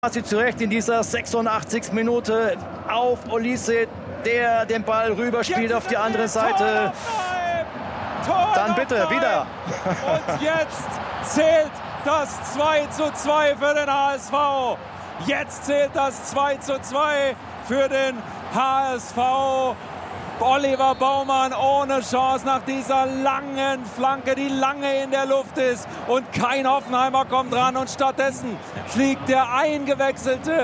quasi zurecht in dieser 86. Minute auf Olise, der den Ball rüberspielt auf die andere Seite. Dann bitte wieder. Und jetzt zählt das 2:2 für den HSV. Jetzt zählt das 2:2 für den HSV. Oliver Baumann ohne Chance nach dieser langen Flanke, die lange in der Luft ist. Und kein Hoffenheimer kommt dran. Und stattdessen fliegt der eingewechselte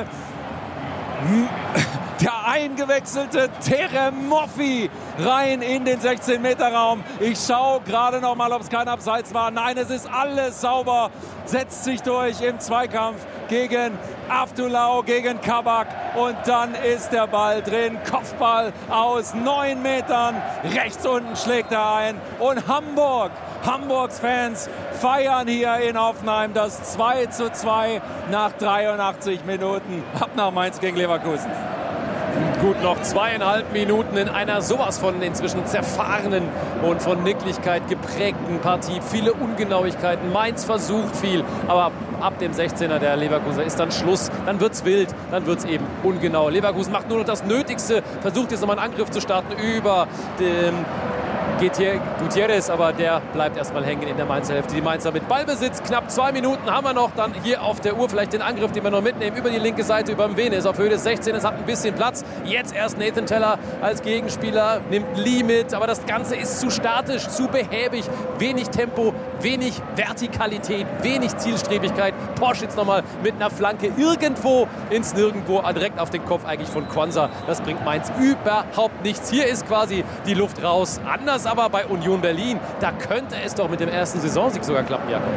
Teremoffi rein in den 16-Meter-Raum. Ich schaue gerade noch mal, ob es kein Abseits war. Nein, es ist alles sauber. Setzt sich durch im Zweikampf gegen Avdulau, gegen Kabak. Und dann ist der Ball drin. Kopfball aus 9 Metern. Rechts unten schlägt er ein. Und Hamburgs Fans feiern hier in Hoffenheim das 2:2 nach 83 Minuten. Ab nach Mainz gegen Leverkusen. Gut, noch 2,5 Minuten in einer sowas von inzwischen zerfahrenen und von Nicklichkeit geprägten Partie. Viele Ungenauigkeiten. Mainz versucht viel, aber ab dem 16er der Leverkusener ist dann Schluss. Dann wird's wild, dann wird's eben ungenau. Leverkusen macht nur noch das Nötigste, versucht jetzt nochmal einen Angriff zu starten über den Gutierrez, aber der bleibt erstmal hängen in der Mainzer Hälfte. Die Mainzer mit Ballbesitz, knapp 2 Minuten haben wir noch. Dann hier auf der Uhr vielleicht den Angriff, den wir noch mitnehmen, über die linke Seite, über den Vene. Ist auf Höhe des 16, es hat ein bisschen Platz. Jetzt erst Nathan Teller als Gegenspieler, nimmt Lee mit, aber das Ganze ist zu statisch, zu behäbig. Wenig Tempo, wenig Vertikalität, wenig Zielstrebigkeit. Porsche jetzt nochmal mit einer Flanke irgendwo ins Nirgendwo, direkt auf den Kopf eigentlich von Quansah. Das bringt Mainz überhaupt nichts. Hier ist quasi die Luft raus. Anders aber bei Union Berlin, da könnte es doch mit dem ersten Saisonsieg sogar klappen, Jakob.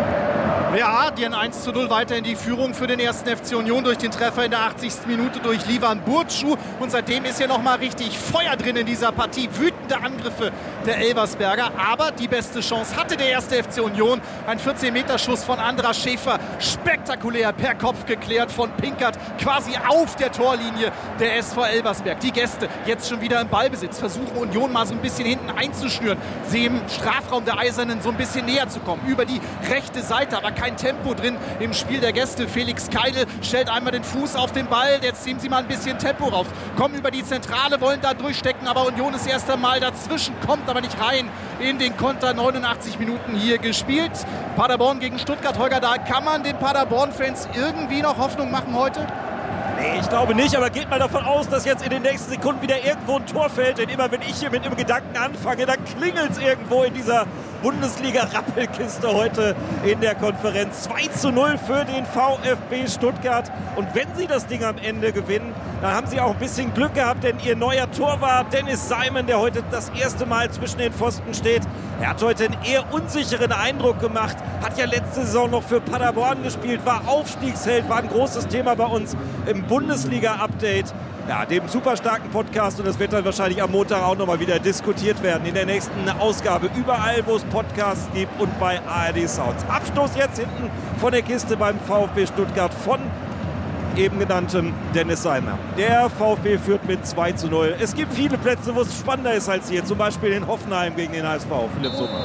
Ja, die 1:0 weiter in die Führung für den ersten FC Union durch den Treffer in der 80. Minute durch Livan Burcu. Und seitdem ist ja noch mal richtig Feuer drin in dieser Partie. Wütende Angriffe der Elversberger. Aber die beste Chance hatte der erste FC Union. Ein 14-Meter-Schuss von Andras Schäfer. Spektakulär per Kopf geklärt von Pinkert. Quasi auf der Torlinie der SV Elversberg. Die Gäste jetzt schon wieder im Ballbesitz. Versuchen Union mal so ein bisschen hinten einzuschnüren. Sie im Strafraum der Eisernen so ein bisschen näher zu kommen. Über die rechte Seite. Aber kein Tempo drin im Spiel der Gäste. Felix Keidel stellt einmal den Fuß auf den Ball. Jetzt ziehen sie mal ein bisschen Tempo rauf. Kommen über die Zentrale, wollen da durchstecken, aber Union ist erst einmal dazwischen, kommt aber nicht rein in den Konter. 89 Minuten hier gespielt. Paderborn gegen Stuttgart. Holger, da kann man den Paderborn-Fans irgendwie noch Hoffnung machen heute? Nee, ich glaube nicht, aber geht mal davon aus, dass jetzt in den nächsten Sekunden wieder irgendwo ein Tor fällt. Denn immer wenn ich hier mit einem Gedanken anfange, dann klingelt es irgendwo in dieser Bundesliga-Rappelkiste heute in der Konferenz. 2:0 für den VfB Stuttgart. Und wenn sie das Ding am Ende gewinnen, dann haben sie auch ein bisschen Glück gehabt, denn ihr neuer Torwart Dennis Simon, der heute das erste Mal zwischen den Pfosten steht, er hat heute einen eher unsicheren Eindruck gemacht, hat ja letzte Saison noch für Paderborn gespielt, war Aufstiegsheld, war ein großes Thema bei uns im Bundesliga-Update. Ja, dem super starken Podcast, und das wird dann wahrscheinlich am Montag auch nochmal wieder diskutiert werden in der nächsten Ausgabe. Überall, wo es Podcasts gibt und bei ARD Sounds. Abstoß jetzt hinten von der Kiste beim VfB Stuttgart von eben genanntem Dennis Simon. Der VfB führt mit 2:0. Es gibt viele Plätze, wo es spannender ist als hier. Zum Beispiel in Hoffenheim gegen den HSV. Philipp Sommer.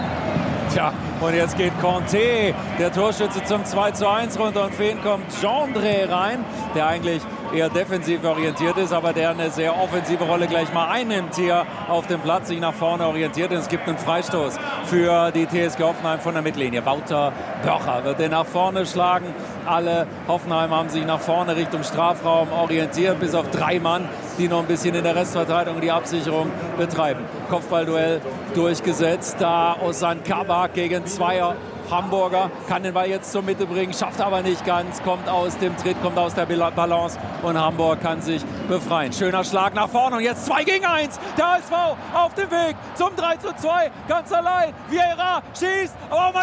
Tja, und jetzt geht Conte, der Torschütze, zum 2:1 runter, und für ihn kommt Gendré rein, der eigentlich eher defensiv orientiert ist, aber der eine sehr offensive Rolle gleich mal einnimmt hier auf dem Platz, sich nach vorne orientiert. Und es gibt einen Freistoß für die TSG Hoffenheim von der Mittellinie. Wouter Börcher wird den nach vorne schlagen. Alle Hoffenheim haben sich nach vorne Richtung Strafraum orientiert, bis auf 3 Mann, die noch ein bisschen in der Restverteidigung die Absicherung betreiben. Kopfballduell durchgesetzt, da Ozan Kabak gegen 2 Hamburger, kann den Ball jetzt zur Mitte bringen, schafft aber nicht ganz, kommt aus dem Tritt, kommt aus der Balance, und Hamburg kann sich befreien. Schöner Schlag nach vorne, und jetzt 2 gegen 1. Der HSV auf dem Weg zum 3:2, ganz allein. Vieira schießt, Baumann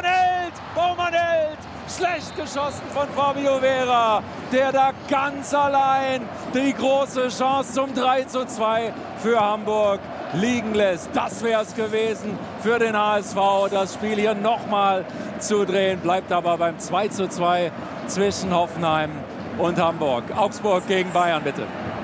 hält. Schlecht geschossen von Fabio Vera, der da ganz allein die große Chance zum 3:2 für Hamburg liegen lässt. Das wäre es gewesen für den HSV, das Spiel hier nochmal zu drehen. Bleibt aber beim 2:2 zwischen Hoffenheim und Hamburg. Augsburg gegen Bayern, bitte.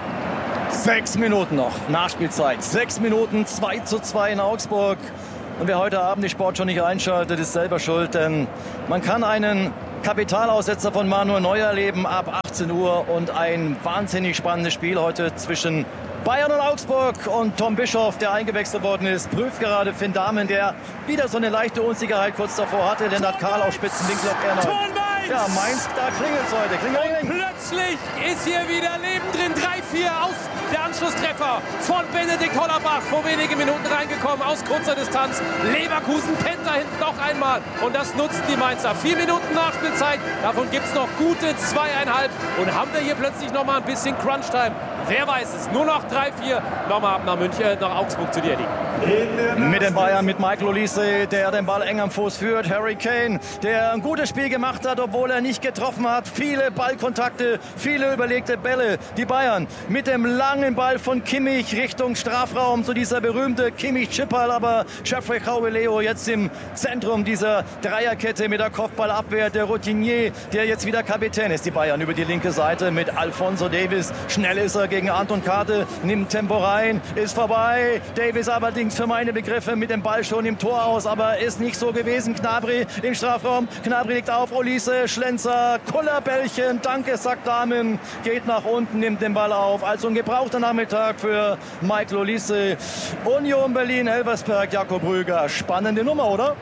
6 Minuten noch, Nachspielzeit. 6 Minuten, 2:2 in Augsburg. Und wer heute Abend die Sportschau nicht einschaltet, ist selber schuld, denn man kann einen Kapitalaussetzer von Manuel Neuer erleben ab 18 Uhr und ein wahnsinnig spannendes Spiel heute zwischen Bayern und Augsburg, und Tom Bischoff, der eingewechselt worden ist, prüft gerade Finn Dahmen, der wieder so eine leichte Unsicherheit kurz davor hatte. Lennart Karl auf Spitzenwinkel auf Erneut. Ja, Mainz, da klingelt es heute. Und plötzlich ist hier wieder Leben drin. 3-4 aus der Anschlusstreffer von Benedikt Hollerbach. Vor wenigen Minuten reingekommen aus kurzer Distanz. Leverkusen pennt da hinten noch einmal. Und das nutzen die Mainzer. 4 Minuten Nachspielzeit. Davon gibt es noch gute 2,5. Und haben wir hier plötzlich noch mal ein bisschen Crunch-Time. Wer weiß es. Nur noch 3-4. Nochmal ab nach München, nach Augsburg zu dir. Mit den Bayern, mit Michael Olise, der den Ball eng am Fuß führt. Harry Kane, der ein gutes Spiel gemacht hat, obwohl er nicht getroffen hat. Viele Ballkontakte, viele überlegte Bälle. Die Bayern mit dem langen Ball von Kimmich Richtung Strafraum. So dieser berühmte Kimmich-Chipperl, aber Geoffrey Leo jetzt im Zentrum dieser Dreierkette mit der Kopfballabwehr. Der Routinier, der jetzt wieder Kapitän ist. Die Bayern über die linke Seite mit Alphonso Davies. Schnell ist er gegen Anton Karte, nimmt Tempo rein, ist vorbei. Davies allerdings für meine Begriffe mit dem Ball schon im Tor aus, aber ist nicht so gewesen. Gnabry im Strafraum, Gnabry liegt auf, Olise, Schlenzer, Kullerbällchen, danke, sagt Dahmen, geht nach unten, nimmt den Ball auf. Also ein gebrauchter Nachmittag für Michael Olise. Union Berlin, Elversberg, Jakob Rüger. Spannende Nummer, oder?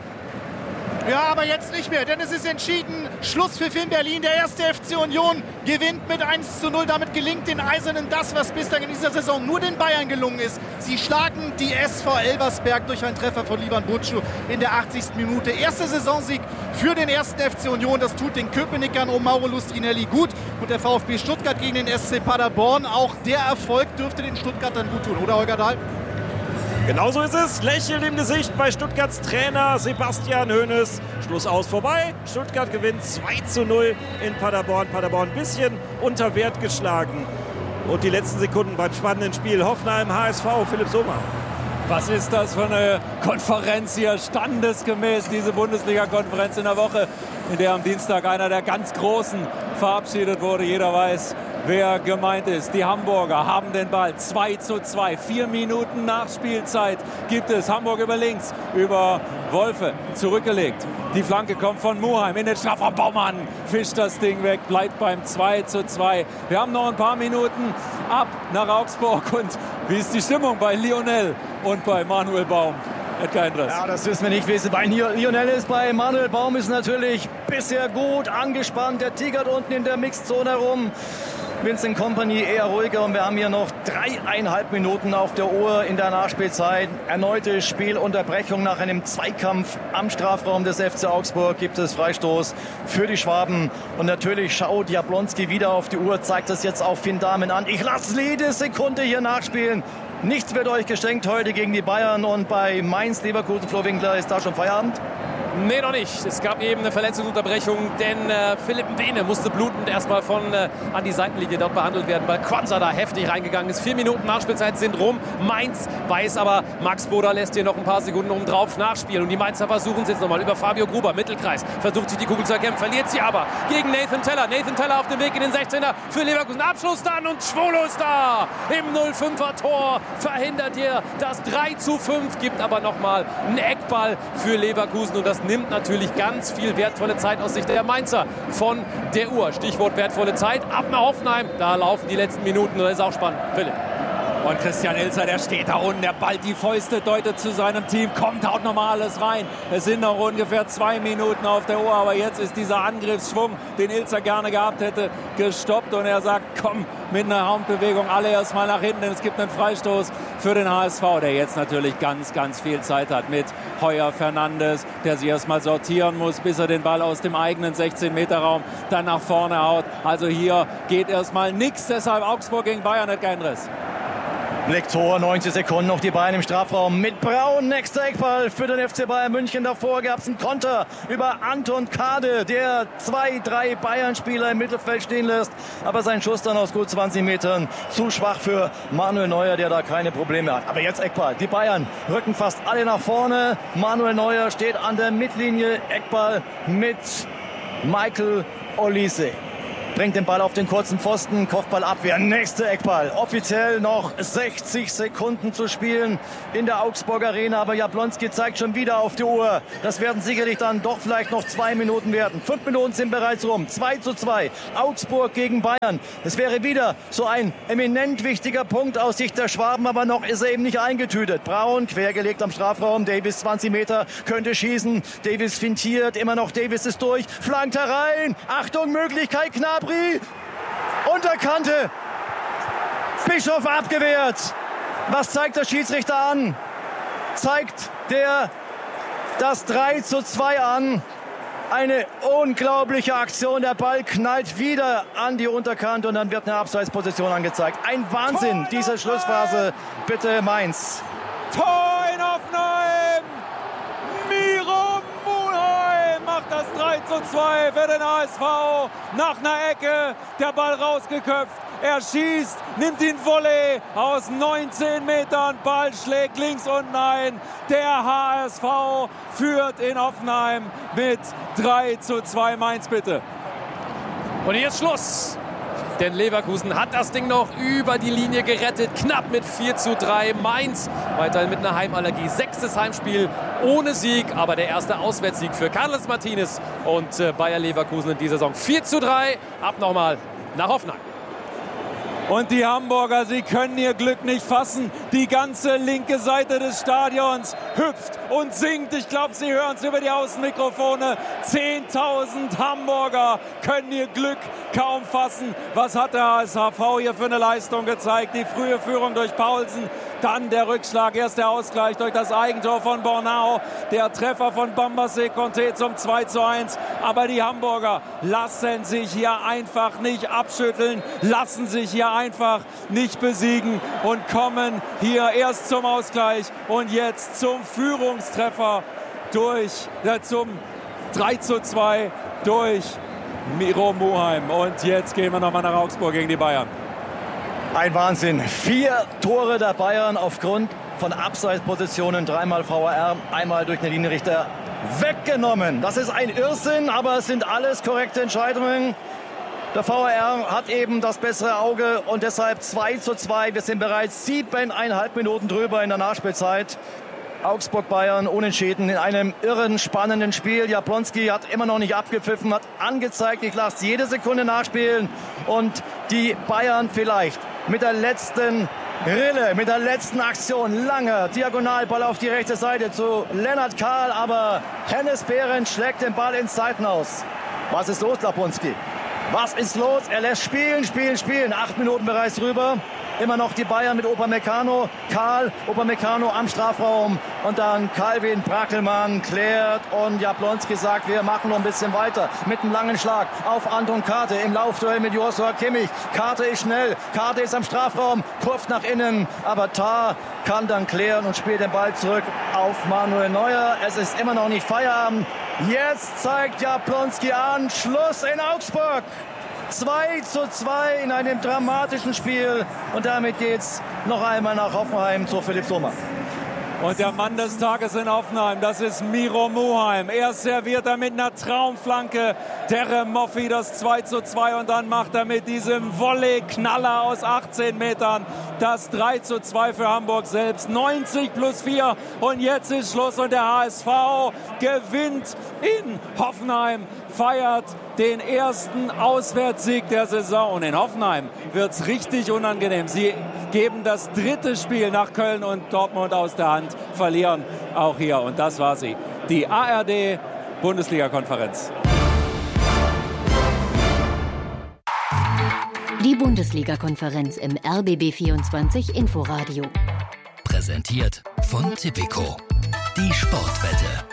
Ja, aber jetzt nicht mehr, denn es ist entschieden. Schlusspfiff in Berlin. Der erste FC Union gewinnt mit 1:0. Damit gelingt den Eisernen das, was bislang in dieser Saison nur den Bayern gelungen ist. Sie schlagen die SV Elversberg durch einen Treffer von Livan Burcu in der 80. Minute. Erster Saisonsieg für den ersten FC Union. Das tut den Köpenickern um Mauro Lustrinelli gut. Und der VfB Stuttgart gegen den SC Paderborn. Auch der Erfolg dürfte den Stuttgartern gut tun, oder Holger Dahl? Genauso ist es. Lächeln im Gesicht bei Stuttgarts Trainer Sebastian Hoeneß. Schluss aus vorbei. Stuttgart gewinnt 2:0 in Paderborn. Paderborn ein bisschen unter Wert geschlagen. Und die letzten Sekunden beim spannenden Spiel Hoffenheim HSV. Philipp Sommer. Was ist das für eine Konferenz hier? Standesgemäß diese Bundesliga-Konferenz in der Woche, in der am Dienstag einer der ganz Großen verabschiedet wurde. Jeder weiß, wer gemeint ist. Die Hamburger haben den Ball 2:2. 4 Minuten Nachspielzeit gibt es. Hamburg über links, über Wolfe zurückgelegt. Die Flanke kommt von Muheim in den Strafraum. Baumann fischt das Ding weg, bleibt beim 2:2. Wir haben noch ein paar Minuten ab nach Augsburg. Und wie ist die Stimmung bei Lionel und bei Manuel Baum? Ja, das wissen wir nicht. Wie es bei Lionel ist, bei Manuel Baum ist natürlich bisher gut angespannt. Der tigert unten in der Mixzone herum. Vincent Kompany eher ruhiger, und wir haben hier noch 3,5 Minuten auf der Uhr in der Nachspielzeit. Erneute Spielunterbrechung nach einem Zweikampf am Strafraum des FC Augsburg. Gibt es Freistoß für die Schwaben. Und natürlich schaut Jablonski wieder auf die Uhr, zeigt das jetzt auf Finn Dahmen an. Ich lasse jede Sekunde hier nachspielen. Nichts wird euch geschenkt heute gegen die Bayern. Und bei Mainz, Leverkusen, Flo Winkler, ist da schon Feierabend? Nee, noch nicht. Es gab eben eine Verletzungsunterbrechung, denn Philipp Mbene musste blutend erstmal an die Seitenlinie dort behandelt werden, weil Quanza da heftig reingegangen ist. 4 Minuten Nachspielzeit sind rum. Mainz weiß aber, Max Boda lässt hier noch ein paar Sekunden oben drauf nachspielen. Und die Mainzer versuchen es jetzt nochmal über Fabio Gruber, Mittelkreis. Versucht sich die Kugel zu erkämpfen, verliert sie aber gegen Nathan Teller. Nathan Teller auf dem Weg in den 16er für Leverkusen. Abschluss dann, und Schwolo ist da. Im 0:5er Tor verhindert hier das 3:5, gibt aber nochmal einen Eckball für Leverkusen. Und das nimmt natürlich ganz viel wertvolle Zeit aus Sicht der Mainzer von der Uhr. Stichwort wertvolle Zeit. Ab nach Hoffenheim. Da laufen die letzten Minuten. Das ist auch spannend. Philipp. Und Christian Ilzer, der steht da unten, der ballt die Fäuste, deutet zu seinem Team, kommt, haut nochmal alles rein. Es sind noch ungefähr 2 Minuten auf der Uhr, aber jetzt ist dieser Angriffsschwung, den Ilzer gerne gehabt hätte, gestoppt. Und er sagt, komm, mit einer Handbewegung alle erstmal nach hinten, denn es gibt einen Freistoß für den HSV, der jetzt natürlich ganz, ganz viel Zeit hat mit Heuer Fernandes, der sich erstmal sortieren muss, bis er den Ball aus dem eigenen 16-Meter-Raum dann nach vorne haut. Also hier geht erstmal nichts, deshalb Augsburg gegen Bayern hat keinen Riss. Blicktor, 90 Sekunden noch die Beine im Strafraum mit Braun. Nächster Eckball für den FC Bayern München. Davor gab es einen Konter über Anton Kade, der 2-3 Bayern-Spieler im Mittelfeld stehen lässt. Aber sein Schuss dann aus gut 20 Metern zu schwach für Manuel Neuer, der da keine Probleme hat. Aber jetzt Eckball. Die Bayern rücken fast alle nach vorne. Manuel Neuer steht an der Mittellinie. Eckball mit Michael Olise. bringt den Ball auf den kurzen Pfosten, Kopfballabwehr, nächster Eckball. Offiziell noch 60 Sekunden zu spielen in der Augsburg Arena, aber Jablonski zeigt schon wieder auf die Uhr. Das werden sicherlich dann doch vielleicht noch 2 Minuten werden. 5 Minuten sind bereits rum. 2:2. Augsburg gegen Bayern. Es wäre wieder so ein eminent wichtiger Punkt aus Sicht der Schwaben, aber noch ist er eben nicht eingetütet. Braun, quergelegt am Strafraum. Davis 20 Meter, könnte schießen. Davis fintiert, immer noch Davis ist durch. Flankt herein. Achtung, Möglichkeit, Gnabry. Unterkante. Bischof abgewehrt. Was zeigt der Schiedsrichter an? Zeigt der das 3:2 an. Eine unglaubliche Aktion. Der Ball knallt wieder an die Unterkante und dann wird eine Abseitsposition angezeigt. Ein Wahnsinn, diese Schlussphase. Bitte Mainz. Tor in Hoffenheim! Miro Mulheim macht das 3:2 für den HSV. Nach einer Ecke, der Ball rausgeköpft. Er schießt, nimmt ihn Volley aus 19 Metern. Ball schlägt links unten ein. Der HSV führt in Hoffenheim mit 3:2. Mainz bitte. Und jetzt Schluss. Denn Leverkusen hat das Ding noch über die Linie gerettet. Knapp mit 4:3. Mainz weiterhin mit einer Heimallergie. 6. Heimspiel ohne Sieg. Aber der erste Auswärtssieg für Carlos Martinez und Bayer Leverkusen in dieser Saison. 4:3. Ab nochmal nach Hoffenheim. Und die Hamburger, sie können ihr Glück nicht fassen. Die ganze linke Seite des Stadions hüpft und singt. Ich glaube, Sie hören es über die Außenmikrofone. 10.000 Hamburger können ihr Glück kaum fassen. Was hat der HSV hier für eine Leistung gezeigt? Die frühe Führung durch Paulsen, dann der Rückschlag, erst der Ausgleich durch das Eigentor von Bornau, der Treffer von Bambassé Conté zum 2:1. Aber die Hamburger lassen sich hier einfach nicht abschütteln, lassen sich hier einfach nicht besiegen und kommen hier erst zum Ausgleich und jetzt zum Führungstreffer zum 3:2 durch Miro Mulheim. Und jetzt gehen wir nochmal nach Augsburg gegen die Bayern. Ein Wahnsinn. 4 Tore der Bayern aufgrund von Abseitspositionen. 3-mal VAR, einmal durch den Linienrichter weggenommen. Das ist ein Irrsinn, aber es sind alles korrekte Entscheidungen. Der VAR hat eben das bessere Auge und deshalb 2:2. Wir sind bereits 7,5 Minuten drüber in der Nachspielzeit. Augsburg-Bayern unentschieden in einem irren, spannenden Spiel. Jablonski hat immer noch nicht abgepfiffen, hat angezeigt, ich lasse jede Sekunde nachspielen. Und die Bayern vielleicht mit der letzten Rille, mit der letzten Aktion, langer Diagonalball auf die rechte Seite zu Lennart Kahl, aber Hennes Behrens schlägt den Ball ins Seitenhaus. Was ist los, Jablonski? Was ist los? Er lässt spielen. 8 Minuten bereits drüber. Immer noch die Bayern mit Upamecano. Kahl, Upamecano am Strafraum. Und dann Calvin Brackelmann klärt. Und Jablonski sagt, wir machen noch ein bisschen weiter. Mit einem langen Schlag auf Anton Karte im Laufduell mit Joshua Kimmich. Karte ist schnell. Karte ist am Strafraum. Kurft nach innen. Aber Tah kann dann klären und spielt den Ball zurück auf Manuel Neuer. Es ist immer noch nicht Feierabend. Jetzt zeigt Jablonski an. Schluss in Augsburg. 2:2 in einem dramatischen Spiel. Und damit geht's noch einmal nach Hoffenheim zu Philipp Sommer. Und der Mann des Tages in Hoffenheim, das ist Miro Mulheim. Er serviert er mit einer Traumflanke. Terre Moffi das 2:2 und dann macht er mit diesem Volley-Knaller aus 18 Metern das 3:2 für Hamburg selbst. 90+4 und jetzt ist Schluss und der HSV gewinnt in Hoffenheim, feiert den ersten Auswärtssieg der Saison. Und in Hoffenheim wird es richtig unangenehm. Sie geben das 3. Spiel nach Köln und Dortmund aus der Hand, verlieren auch hier. Und das war sie, die ARD-Bundesliga-Konferenz. Die Bundesliga-Konferenz im RBB24 Inforadio. Präsentiert von Tipico. Die Sportwette.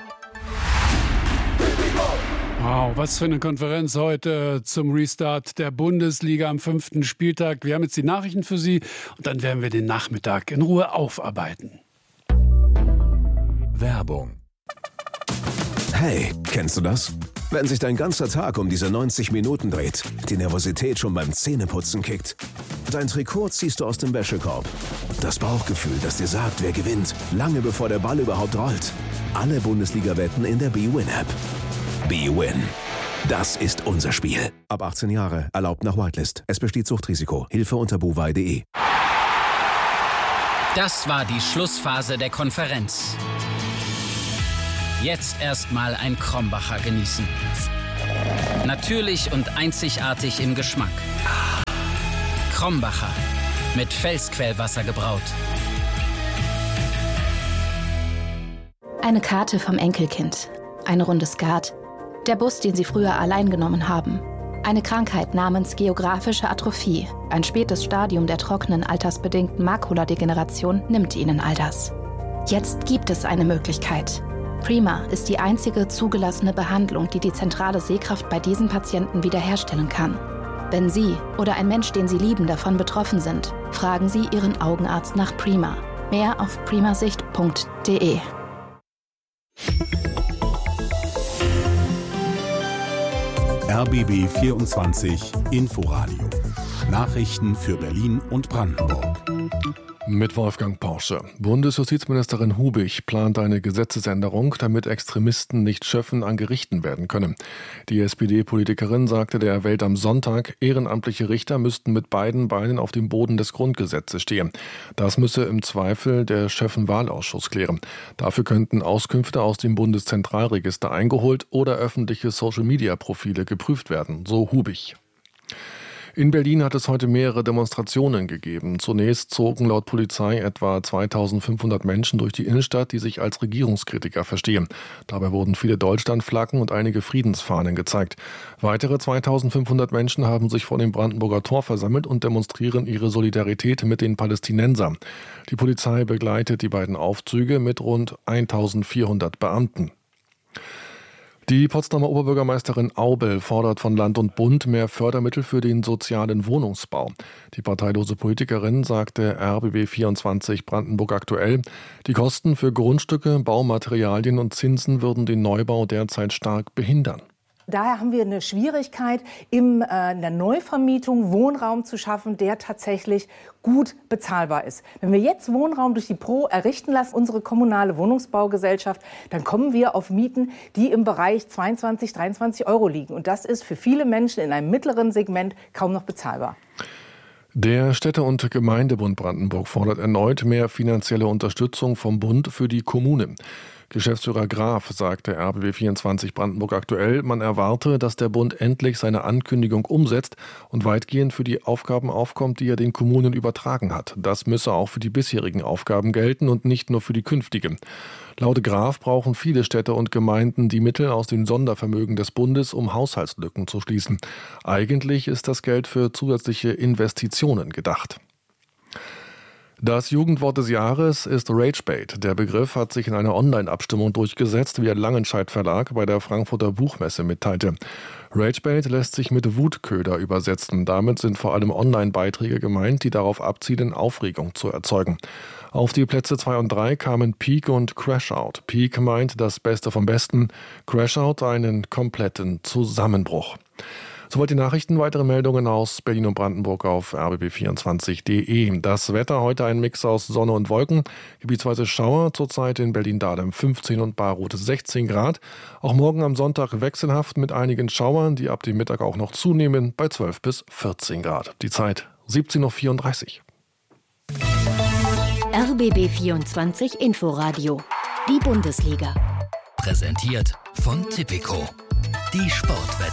Wow, was für eine Konferenz heute zum Restart der Bundesliga am 5. Spieltag. Wir haben jetzt die Nachrichten für Sie und dann werden wir den Nachmittag in Ruhe aufarbeiten. Werbung. Hey, kennst du das? Wenn sich dein ganzer Tag um diese 90 Minuten dreht, die Nervosität schon beim Zähneputzen kickt. Dein Trikot ziehst du aus dem Wäschekorb. Das Bauchgefühl, das dir sagt, wer gewinnt, lange bevor der Ball überhaupt rollt. Alle Bundesliga-Wetten in der bwin-App. bwin. Das ist unser Spiel. Ab 18 Jahre, erlaubt nach Whitelist. Es besteht Suchtrisiko. Hilfe unter buwei.de. Das war die Schlussphase der Konferenz. Jetzt erstmal ein Krombacher genießen. Natürlich und einzigartig im Geschmack. Krombacher. Mit Felsquellwasser gebraut. Eine Karte vom Enkelkind. Eine Runde Skat. Der Bus, den sie früher allein genommen haben. Eine Krankheit namens geografische Atrophie. Ein spätes Stadium der trockenen, altersbedingten Makuladegeneration nimmt ihnen all das. Jetzt gibt es eine Möglichkeit. Prima ist die einzige zugelassene Behandlung, die die zentrale Sehkraft bei diesen Patienten wiederherstellen kann. Wenn Sie oder ein Mensch, den Sie lieben, davon betroffen sind, fragen Sie Ihren Augenarzt nach Prima. Mehr auf primasicht.de. RBB 24 Inforadio. Nachrichten für Berlin und Brandenburg. Mit Wolfgang Porsche. Bundesjustizministerin Hubig plant eine Gesetzesänderung, damit Extremisten nicht Schöffen an Gerichten werden können. Die SPD-Politikerin sagte der Welt am Sonntag, ehrenamtliche Richter müssten mit beiden Beinen auf dem Boden des Grundgesetzes stehen. Das müsse im Zweifel der Schöffenwahlausschuss klären. Dafür könnten Auskünfte aus dem Bundeszentralregister eingeholt oder öffentliche Social-Media-Profile geprüft werden, so Hubig. In Berlin hat es heute mehrere Demonstrationen gegeben. Zunächst zogen laut Polizei etwa 2500 Menschen durch die Innenstadt, die sich als Regierungskritiker verstehen. Dabei wurden viele Deutschlandflaggen und einige Friedensfahnen gezeigt. Weitere 2500 Menschen haben sich vor dem Brandenburger Tor versammelt und demonstrieren ihre Solidarität mit den Palästinensern. Die Polizei begleitet die beiden Aufzüge mit rund 1400 Beamten. Die Potsdamer Oberbürgermeisterin Aubel fordert von Land und Bund mehr Fördermittel für den sozialen Wohnungsbau. Die parteilose Politikerin sagte RBB24 Brandenburg aktuell, die Kosten für Grundstücke, Baumaterialien und Zinsen würden den Neubau derzeit stark behindern. Daher haben wir eine Schwierigkeit, in der Neuvermietung Wohnraum zu schaffen, der tatsächlich gut bezahlbar ist. Wenn wir jetzt Wohnraum durch die Pro errichten lassen, unsere kommunale Wohnungsbaugesellschaft, dann kommen wir auf Mieten, die im Bereich 22, 23 Euro liegen. Und das ist für viele Menschen in einem mittleren Segment kaum noch bezahlbar. Der Städte- und Gemeindebund Brandenburg fordert erneut mehr finanzielle Unterstützung vom Bund für die Kommunen. Geschäftsführer Graf sagte RBB24 Brandenburg aktuell, man erwarte, dass der Bund endlich seine Ankündigung umsetzt und weitgehend für die Aufgaben aufkommt, die er den Kommunen übertragen hat. Das müsse auch für die bisherigen Aufgaben gelten und nicht nur für die künftigen. Laut Graf brauchen viele Städte und Gemeinden die Mittel aus dem Sondervermögen des Bundes, um Haushaltslücken zu schließen. Eigentlich ist das Geld für zusätzliche Investitionen gedacht. Das Jugendwort des Jahres ist Ragebait. Der Begriff hat sich in einer Online-Abstimmung durchgesetzt, wie der Langenscheidt Verlag bei der Frankfurter Buchmesse mitteilte. Ragebait lässt sich mit Wutköder übersetzen. Damit sind vor allem Online-Beiträge gemeint, die darauf abzielen, Aufregung zu erzeugen. Auf die Plätze 2 und 3 kamen Peak und Crashout. Peak meint das Beste vom Besten, Crashout einen kompletten Zusammenbruch. Soweit die Nachrichten. Weitere Meldungen aus Berlin und Brandenburg auf rbb24.de. Das Wetter heute ein Mix aus Sonne und Wolken. Gebietsweise Schauer, zurzeit in Berlin-Dahlem 15 und Bayreuth 16 Grad. Auch morgen am Sonntag wechselhaft mit einigen Schauern, die ab dem Mittag auch noch zunehmen, bei 12 bis 14 Grad. Die Zeit 17:34 Uhr. RBB24 Inforadio. Die Bundesliga. Präsentiert von Tipico. Die Sportwette.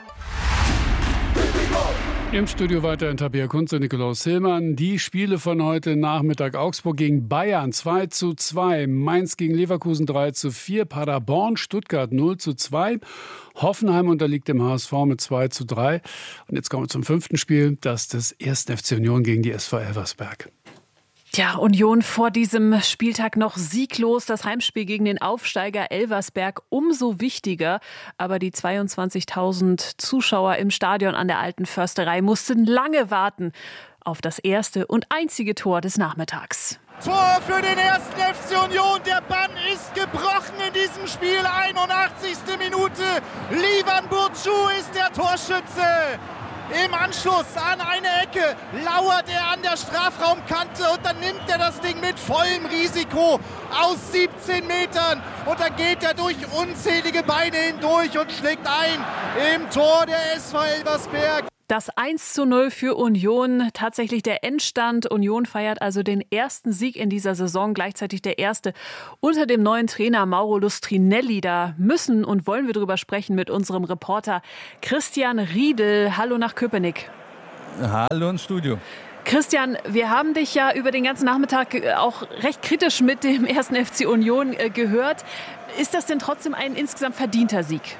Im Studio weiterhin Tabea Kunz und Nikolaus Hillmann. Die Spiele von heute Nachmittag: Augsburg gegen Bayern 2:2, Mainz gegen Leverkusen 3:4, Paderborn, Stuttgart 0:2, Hoffenheim unterliegt dem HSV mit 2:3. Und jetzt kommen wir zum 5. Spiel, das des 1. FC Union gegen die SV Elversberg. Ja, Union vor diesem Spieltag noch sieglos. Das Heimspiel gegen den Aufsteiger Elversberg umso wichtiger. Aber die 22.000 Zuschauer im Stadion an der Alten Försterei mussten lange warten auf das erste und einzige Tor des Nachmittags. Tor für den 1. FC Union. Der Bann ist gebrochen in diesem Spiel. 81. Minute. Livan Burcu ist der Torschütze. Im Anschluss an eine Ecke lauert er an der Strafraumkante und dann nimmt er das Ding mit vollem Risiko aus 17 Metern und dann geht er durch unzählige Beine hindurch und schlägt ein im Tor der SV Elversberg. Das 1:0 für Union, tatsächlich der Endstand. Union feiert also den ersten Sieg in dieser Saison, gleichzeitig der erste unter dem neuen Trainer Mauro Lustrinelli. Da müssen und wollen wir drüber sprechen mit unserem Reporter Christian Riedel. Hallo nach Köpenick. Hallo ins Studio. Christian, wir haben dich ja über den ganzen Nachmittag auch recht kritisch mit dem 1. FC Union gehört. Ist das denn trotzdem ein insgesamt verdienter Sieg?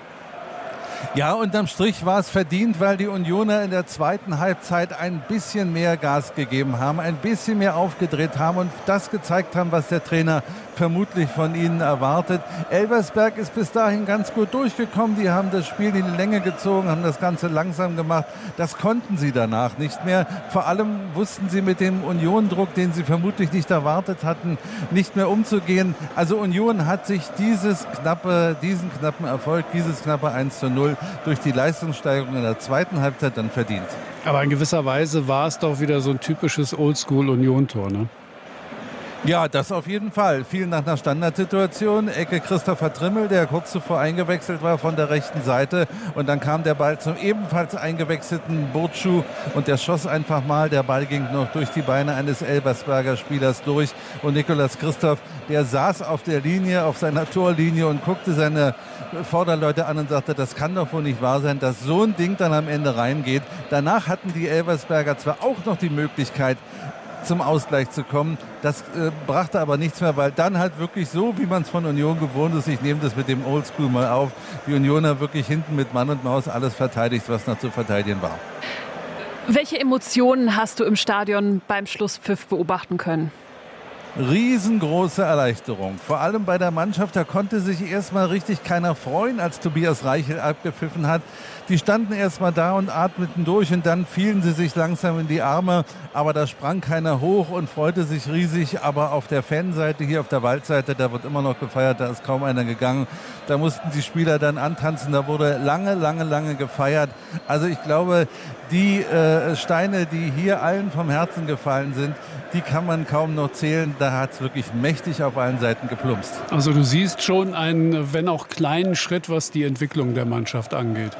Ja, unterm Strich war es verdient, weil die Unioner in der zweiten Halbzeit ein bisschen mehr Gas gegeben haben, ein bisschen mehr aufgedreht haben und das gezeigt haben, was der Trainer vermutlich von ihnen erwartet. Elversberg ist bis dahin ganz gut durchgekommen. Die haben das Spiel in die Länge gezogen, haben das Ganze langsam gemacht. Das konnten sie danach nicht mehr. Vor allem wussten sie mit dem Union-Druck, den sie vermutlich nicht erwartet hatten, nicht mehr umzugehen. Also Union hat sich diesen knappen Erfolg, dieses knappe 1:0 durch die Leistungssteigerung in der zweiten Halbzeit dann verdient. Aber in gewisser Weise war es doch wieder so ein typisches Oldschool-Union-Tor, ne? Ja, das auf jeden Fall. Viel nach einer Standardsituation. Ecke Christopher Trimmel, der kurz zuvor eingewechselt war von der rechten Seite. Und dann kam der Ball zum ebenfalls eingewechselten Burcu und der schoss einfach mal. Der Ball ging noch durch die Beine eines Elversberger Spielers durch. Und Nicolas Christoph, der saß auf der Linie, auf seiner Torlinie und guckte seine Vorderleute an und sagte, das kann doch wohl nicht wahr sein, dass so ein Ding dann am Ende reingeht. Danach hatten die Elversberger zwar auch noch die Möglichkeit, zum Ausgleich zu kommen. Das brachte aber nichts mehr, weil dann halt wirklich so, wie man es von Union gewohnt ist, ich nehme das mit dem Oldschool mal auf, die Unioner wirklich hinten mit Mann und Maus alles verteidigt, was noch zu verteidigen war. Welche Emotionen hast du im Stadion beim Schlusspfiff beobachten können? Riesengroße Erleichterung. Vor allem bei der Mannschaft, da konnte sich erstmal richtig keiner freuen, als Tobias Reichel abgepfiffen hat. Die standen erstmal da und atmeten durch und dann fielen sie sich langsam in die Arme. Aber da sprang keiner hoch und freute sich riesig. Aber auf der Fanseite, hier auf der Waldseite, da wird immer noch gefeiert, da ist kaum einer gegangen. Da mussten die Spieler dann antanzen, da wurde lange gefeiert. Also ich glaube, die Steine, die hier allen vom Herzen gefallen sind, die kann man kaum noch zählen. Da hat es wirklich mächtig auf allen Seiten geplumpst. Also du siehst schon einen, wenn auch kleinen Schritt, was die Entwicklung der Mannschaft angeht.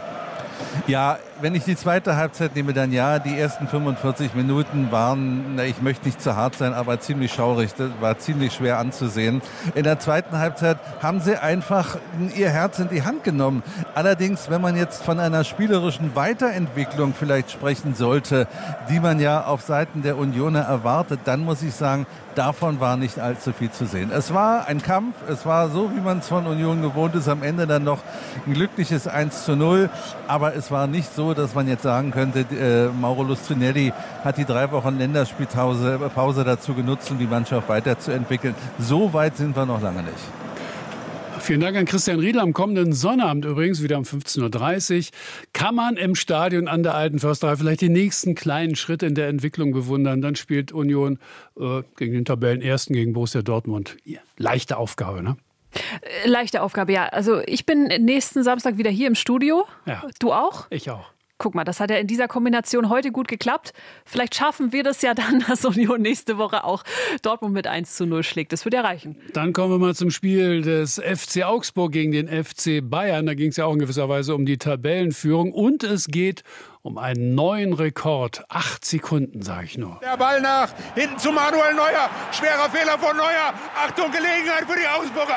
Ja, wenn ich die zweite Halbzeit nehme, dann ja, die ersten 45 Minuten waren, ich möchte nicht zu hart sein, aber ziemlich schaurig. Das war ziemlich schwer anzusehen. In der zweiten Halbzeit haben sie einfach ihr Herz in die Hand genommen. Allerdings, wenn man jetzt von einer spielerischen Weiterentwicklung vielleicht sprechen sollte, die man ja auf Seiten der Unioner erwartet, dann muss ich sagen, davon war nicht allzu viel zu sehen. Es war ein Kampf, es war so, wie man es von Union gewohnt ist, am Ende dann noch ein glückliches 1:0, aber es war nicht so, dass man jetzt sagen könnte, Mauro Lustrinelli hat die 3 Wochen Länderspielpause dazu genutzt, um die Mannschaft weiterzuentwickeln. So weit sind wir noch lange nicht. Vielen Dank an Christian Riedel. Am kommenden Sonnabend übrigens, wieder um 15:30 Uhr, kann man im Stadion an der Alten Försterei vielleicht die nächsten kleinen Schritte in der Entwicklung bewundern. Dann spielt Union gegen den Tabellenersten, gegen Borussia Dortmund. Ja, leichte Aufgabe, ne? Leichte Aufgabe, ja. Also ich bin nächsten Samstag wieder hier im Studio. Ja. Du auch? Ich auch. Guck mal, das hat ja in dieser Kombination heute gut geklappt. Vielleicht schaffen wir das ja dann, dass Union nächste Woche auch Dortmund mit 1:0 schlägt. Das wird ja reichen. Dann kommen wir mal zum Spiel des FC Augsburg gegen den FC Bayern. Da ging es ja auch in gewisser Weise um die Tabellenführung. Und es geht um einen neuen Rekord. 8 Sekunden, sage ich nur. Der Ball nach hinten zu Manuel Neuer. Schwerer Fehler von Neuer. Achtung, Gelegenheit für die Augsburger.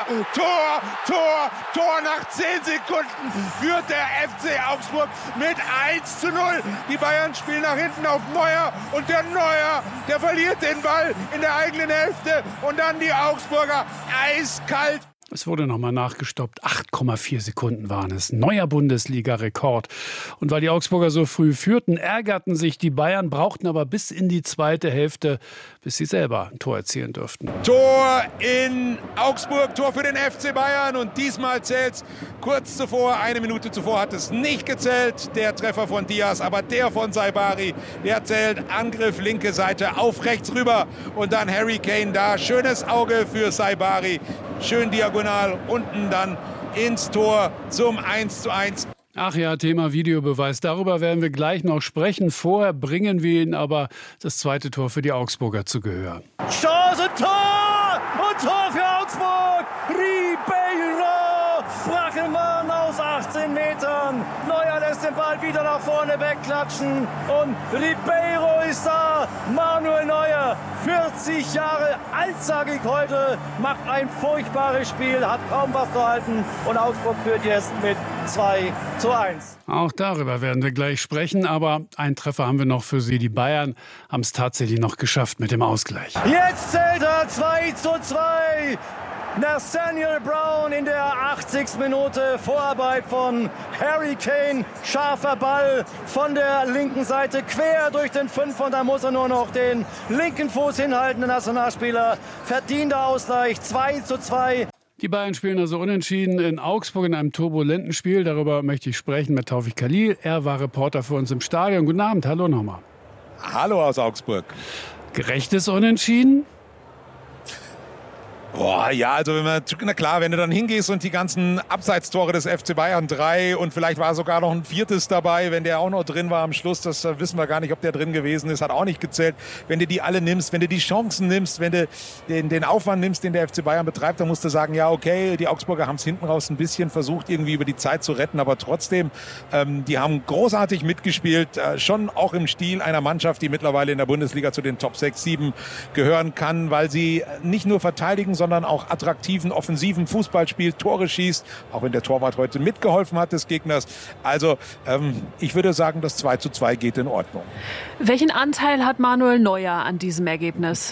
Tor nach 10 Sekunden führt der FC Augsburg mit 1:0. Die Bayern spielen nach hinten auf Neuer und der Neuer, der verliert den Ball in der eigenen Hälfte und dann die Augsburger eiskalt. Es wurde nochmal nachgestoppt. 8,4 Sekunden waren es. Neuer Bundesliga-Rekord. Und weil die Augsburger so früh führten, ärgerten sich die Bayern, brauchten aber bis in die zweite Hälfte, bis sie selber ein Tor erzielen dürften. Tor in Augsburg, Tor für den FC Bayern. Und diesmal zählt's kurz zuvor, 1 Minute zuvor hat es nicht gezählt, der Treffer von Diaz. Aber der von Saibari, der zählt. Angriff linke Seite auf rechts rüber. Und dann Harry Kane da. Schönes Auge für Saibari. Schön diagonal unten dann ins Tor zum 1:1. Ach ja, Thema Videobeweis. Darüber werden wir gleich noch sprechen. Vorher bringen wir Ihnen aber das zweite Tor für die Augsburger zu Gehör. Chance, Tor! Und Tor für Augsburg! Ribeiro! Brackelmann aus 18 Metern. Neuer lässt den Ball wieder nach vorne wegklatschen. Und Ribeiro ist da. Manuel Neuer, 40 Jahre alt, sage ich heute, macht ein furchtbares Spiel, hat kaum was zu halten. Und Augsburg führt jetzt mit 2:1. Auch darüber werden wir gleich sprechen. Aber einen Treffer haben wir noch für Sie. Die Bayern haben es tatsächlich noch geschafft mit dem Ausgleich. Jetzt zählt er 2:2. Nathaniel Brown in der 80. Minute. Vorarbeit von Harry Kane. Scharfer Ball von der linken Seite quer durch den Fünfer. Und da muss er nur noch den linken Fuß hinhalten. Der Nationalspieler verdienter Ausgleich 2:2. Die Bayern spielen also unentschieden in Augsburg in einem turbulenten Spiel. Darüber möchte ich sprechen mit Taufik Khalil. Er war Reporter für uns im Stadion. Guten Abend, hallo nochmal. Hallo aus Augsburg. Gerechtes Unentschieden? Boah, ja, also na klar, wenn du dann hingehst und die ganzen Abseitstore des FC Bayern 3 und vielleicht war sogar noch ein 4. dabei, wenn der auch noch drin war am Schluss, das wissen wir gar nicht, ob der drin gewesen ist, hat auch nicht gezählt. Wenn du die alle nimmst, wenn du die Chancen nimmst, wenn du den Aufwand nimmst, den der FC Bayern betreibt, dann musst du sagen, ja okay, die Augsburger haben es hinten raus ein bisschen versucht, irgendwie über die Zeit zu retten, aber trotzdem, die haben großartig mitgespielt, schon auch im Stil einer Mannschaft, die mittlerweile in der Bundesliga zu den Top 6, 7 gehören kann, weil sie nicht nur verteidigen, sondern auch attraktiven, offensiven Fußball spielt, Tore schießt, auch wenn der Torwart heute mitgeholfen hat des Gegners. Also ich würde sagen, das 2:2 geht in Ordnung. Welchen Anteil hat Manuel Neuer an diesem Ergebnis?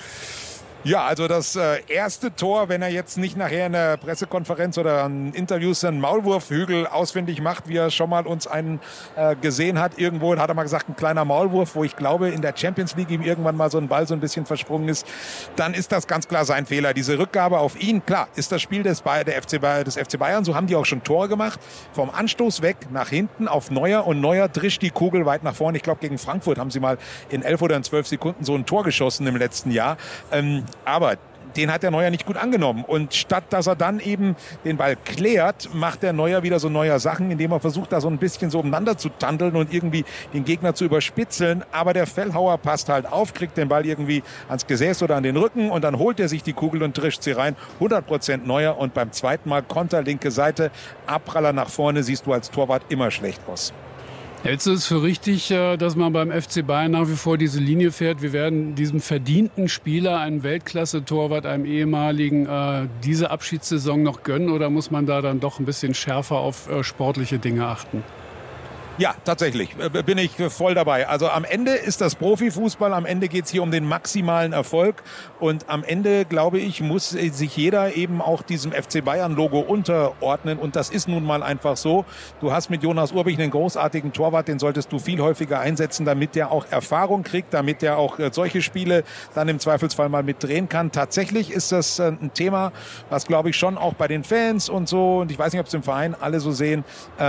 Ja, also das erste Tor, wenn er jetzt nicht nachher in der Pressekonferenz oder in Interviews einen Maulwurfhügel ausfindig macht, wie er schon mal uns einen gesehen hat, irgendwo hat er mal gesagt, ein kleiner Maulwurf, wo ich glaube, in der Champions League ihm irgendwann mal so ein Ball so ein bisschen versprungen ist, dann ist das ganz klar sein Fehler. Diese Rückgabe auf ihn, klar, ist das Spiel des FC Bayern, so haben die auch schon Tore gemacht, vom Anstoß weg nach hinten auf Neuer und Neuer drischt die Kugel weit nach vorne. Ich glaube, gegen Frankfurt haben sie mal in 11 oder in 12 Sekunden so ein Tor geschossen im letzten Jahr. Aber den hat der Neuer nicht gut angenommen. Und statt dass er dann eben den Ball klärt, macht der Neuer wieder so neue Sachen, indem er versucht, da so ein bisschen so umeinander zu tandeln und irgendwie den Gegner zu überspitzeln. Aber der Fellhauer passt halt auf, kriegt den Ball irgendwie ans Gesäß oder an den Rücken und dann holt er sich die Kugel und drischt sie rein. 100% Neuer und beim zweiten Mal Konter, linke Seite, Abpraller nach vorne, siehst du als Torwart immer schlecht aus. Hältst du es für richtig, dass man beim FC Bayern nach wie vor diese Linie fährt? Wir werden diesem verdienten Spieler, einem Weltklasse-Torwart, einem ehemaligen, diese Abschiedssaison noch gönnen? Oder muss man da dann doch ein bisschen schärfer auf sportliche Dinge achten? Ja, tatsächlich, bin ich voll dabei. Also am Ende ist das Profifußball, am Ende geht es hier um den maximalen Erfolg und am Ende, glaube ich, muss sich jeder eben auch diesem FC Bayern-Logo unterordnen und das ist nun mal einfach so. Du hast mit Jonas Urbich einen großartigen Torwart, den solltest du viel häufiger einsetzen, damit der auch Erfahrung kriegt, damit der auch solche Spiele dann im Zweifelsfall mal mitdrehen kann. Tatsächlich ist das ein Thema, was, glaube ich, schon auch bei den Fans und so, und ich weiß nicht, ob es im Verein alle so sehen,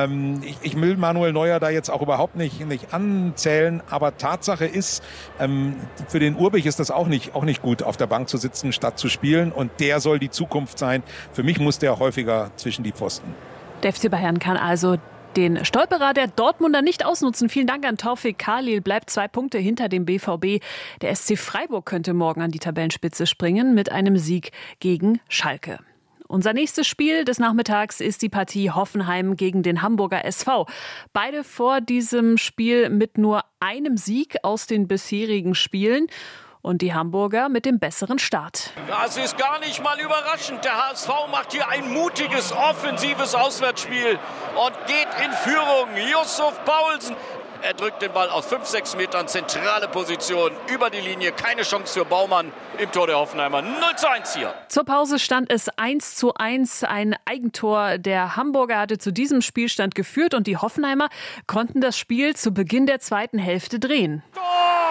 ich will Manuel Neuer da jetzt auch überhaupt nicht anzählen, aber Tatsache ist, für den Urbich ist das auch nicht gut, auf der Bank zu sitzen, statt zu spielen und der soll die Zukunft sein. Für mich muss der häufiger zwischen die Pfosten. Der FC Bayern kann also den Stolperer der Dortmunder nicht ausnutzen. Vielen Dank an Taufik Khalil, bleibt 2 Punkte hinter dem BVB. Der SC Freiburg könnte morgen an die Tabellenspitze springen mit einem Sieg gegen Schalke. Unser nächstes Spiel des Nachmittags ist die Partie Hoffenheim gegen den Hamburger SV. Beide vor diesem Spiel mit nur einem Sieg aus den bisherigen Spielen. Und die Hamburger mit dem besseren Start. Das ist gar nicht mal überraschend. Der HSV macht hier ein mutiges, offensives Auswärtsspiel und geht in Führung. Yusuf Paulsen. Er drückt den Ball aus 5-6 Metern, zentrale Position, über die Linie. Keine Chance für Baumann im Tor der Hoffenheimer. 0:1 hier. Zur Pause stand es 1:1. Ein Eigentor der Hamburger hatte zu diesem Spielstand geführt und die Hoffenheimer konnten das Spiel zu Beginn der zweiten Hälfte drehen. Tor!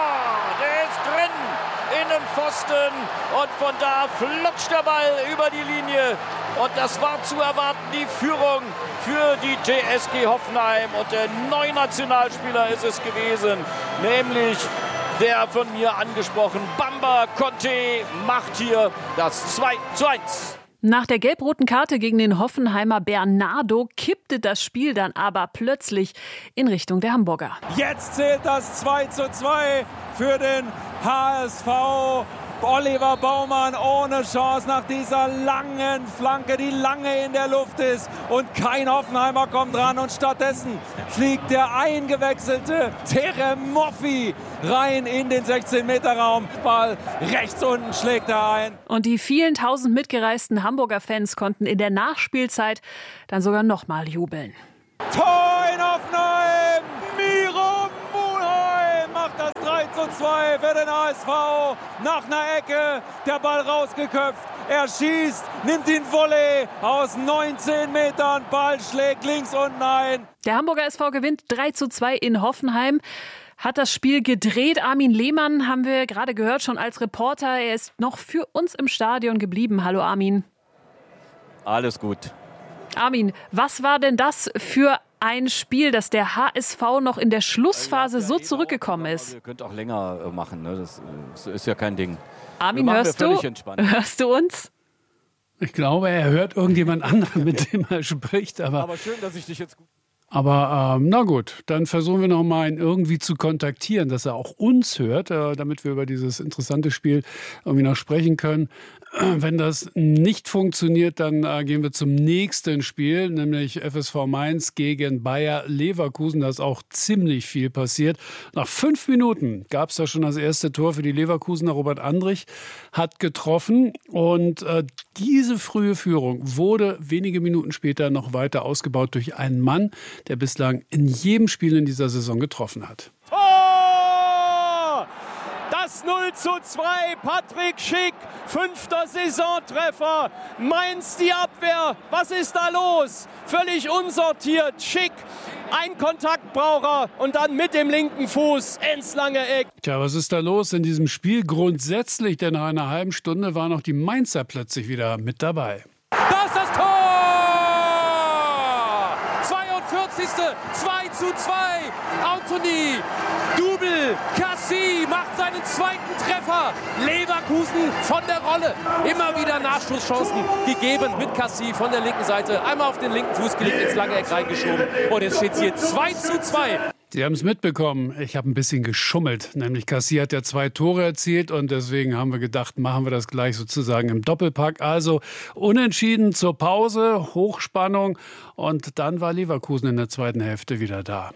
Der ist drin! Innenpfosten und von da flutscht der Ball über die Linie. Und das war zu erwarten, die Führung für die TSG Hoffenheim. Und der neue Nationalspieler ist es gewesen, nämlich der von mir angesprochen Bamba Conte macht hier das 2:1. Nach der gelb-roten Karte gegen den Hoffenheimer Bernardo kippte das Spiel dann aber plötzlich in Richtung der Hamburger. Jetzt zählt das 2:2 für den HSV. Oliver Baumann ohne Chance nach dieser langen Flanke, die lange in der Luft ist. Und kein Hoffenheimer kommt ran. Und stattdessen fliegt der eingewechselte Teremoffi rein in den 16-Meter-Raum. Ball rechts unten schlägt er ein. Und die vielen tausend mitgereisten Hamburger Fans konnten in der Nachspielzeit dann sogar nochmal jubeln. Tor in Hoffenheim! Miro Mulheim macht das 3:2 für den HSV. Nach einer Ecke, der Ball rausgeköpft. Er schießt, nimmt ihn Volley aus 19 Metern. Ball schlägt links unten ein. Der Hamburger SV gewinnt 3:2 in Hoffenheim. Hat das Spiel gedreht. Armin Lehmann haben wir gerade gehört, schon als Reporter. Er ist noch für uns im Stadion geblieben. Hallo Armin. Alles gut. Armin, was war denn das für ein Spiel, dass der HSV noch in der Schlussphase so zurückgekommen ist? Ihr könnt auch länger machen, ne? Das ist ja kein Ding. Armin, hörst du uns? Ich glaube, er hört irgendjemand anderen, mit dem er spricht. Aber schön, dass ich dich jetzt gut... Aber na gut, dann versuchen wir noch mal ihn irgendwie zu kontaktieren, dass er auch uns hört, damit wir über dieses interessante Spiel irgendwie noch sprechen können. Wenn das nicht funktioniert, dann gehen wir zum nächsten Spiel, nämlich FSV Mainz gegen Bayer Leverkusen. Da ist auch ziemlich viel passiert. Nach 5 Minuten gab es da schon das erste Tor für die Leverkusener. Robert Andrich hat getroffen und diese frühe Führung wurde wenige Minuten später noch weiter ausgebaut durch einen Mann, der bislang in jedem Spiel in dieser Saison getroffen hat. Das 0:2, Patrick Schick, 5. Saisontreffer. Mainz die Abwehr, was ist da los? Völlig unsortiert, Schick, ein Kontakt braucht er und dann mit dem linken Fuß ins lange Eck. Tja, was ist da los in diesem Spiel grundsätzlich? Denn nach einer halben Stunde waren auch die Mainzer plötzlich wieder mit dabei. Da ist das Tor! 42. 2:2, Anthony, Double, Cassie macht seinen zweiten Treffer. Leverkusen von der Rolle. Immer wieder Nachschusschancen gegeben mit Cassie von der linken Seite. Einmal auf den linken Fuß gelegt, ins lange Eck reingeschoben. Und jetzt steht es hier 2:2. Sie haben es mitbekommen. Ich habe ein bisschen geschummelt. Nämlich Cassie hat ja 2 Tore erzielt und deswegen haben wir gedacht, machen wir das gleich sozusagen im Doppelpack. Also unentschieden zur Pause, Hochspannung und dann war Leverkusen in der zweiten Hälfte wieder da.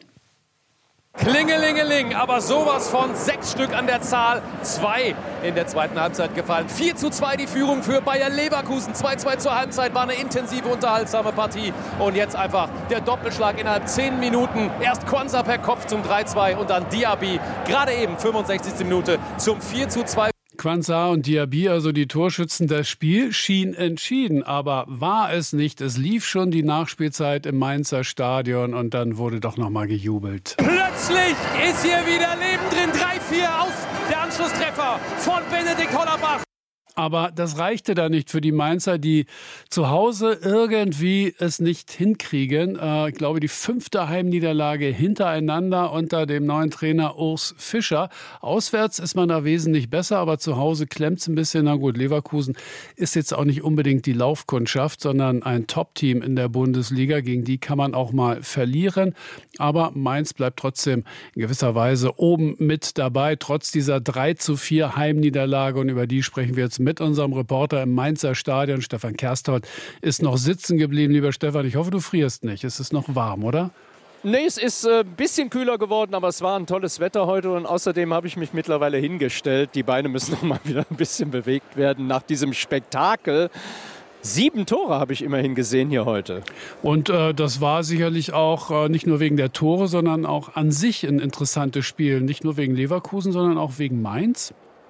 Klingelingeling, aber sowas von 6 Stück an der Zahl. 2 in der zweiten Halbzeit gefallen. 4:2 die Führung für Bayer Leverkusen. 2:2 zur Halbzeit, war eine intensive, unterhaltsame Partie. Und jetzt einfach der Doppelschlag innerhalb 10 Minuten. Erst Konsa per Kopf zum 3:2 und dann Diaby, gerade eben 65. Minute zum 4:2. Quansah und Diaby, also die Torschützen, das Spiel schien entschieden, aber war es nicht. Es lief schon die Nachspielzeit im Mainzer Stadion und dann wurde doch noch mal gejubelt. Plötzlich ist hier wieder Leben drin. 3:4 aus der Anschlusstreffer von Benedikt Hollerbach. Aber das reichte da nicht für die Mainzer, die zu Hause irgendwie es nicht hinkriegen. Ich glaube, die 5. Heimniederlage hintereinander unter dem neuen Trainer Urs Fischer. Auswärts ist man da wesentlich besser, aber zu Hause klemmt es ein bisschen. Na gut, Leverkusen ist jetzt auch nicht unbedingt die Laufkundschaft, sondern ein Top-Team in der Bundesliga. Gegen die kann man auch mal verlieren. Aber Mainz bleibt trotzdem in gewisser Weise oben mit dabei, trotz dieser 3:4 Heimniederlage. Und über die sprechen wir jetzt mit unserem Reporter im Mainzer Stadion. Stefan Kersthold ist noch sitzen geblieben. Lieber Stefan, ich hoffe, du frierst nicht. Es ist noch warm, oder? Nee, es ist ein bisschen kühler geworden, aber es war ein tolles Wetter heute und außerdem habe ich mich mittlerweile hingestellt. Die Beine müssen noch mal wieder ein bisschen bewegt werden nach diesem Spektakel. 7 Tore habe ich immerhin gesehen hier heute. Und das war sicherlich auch nicht nur wegen der Tore, sondern auch an sich ein interessantes Spiel. Nicht nur wegen Leverkusen, sondern auch wegen Mainz.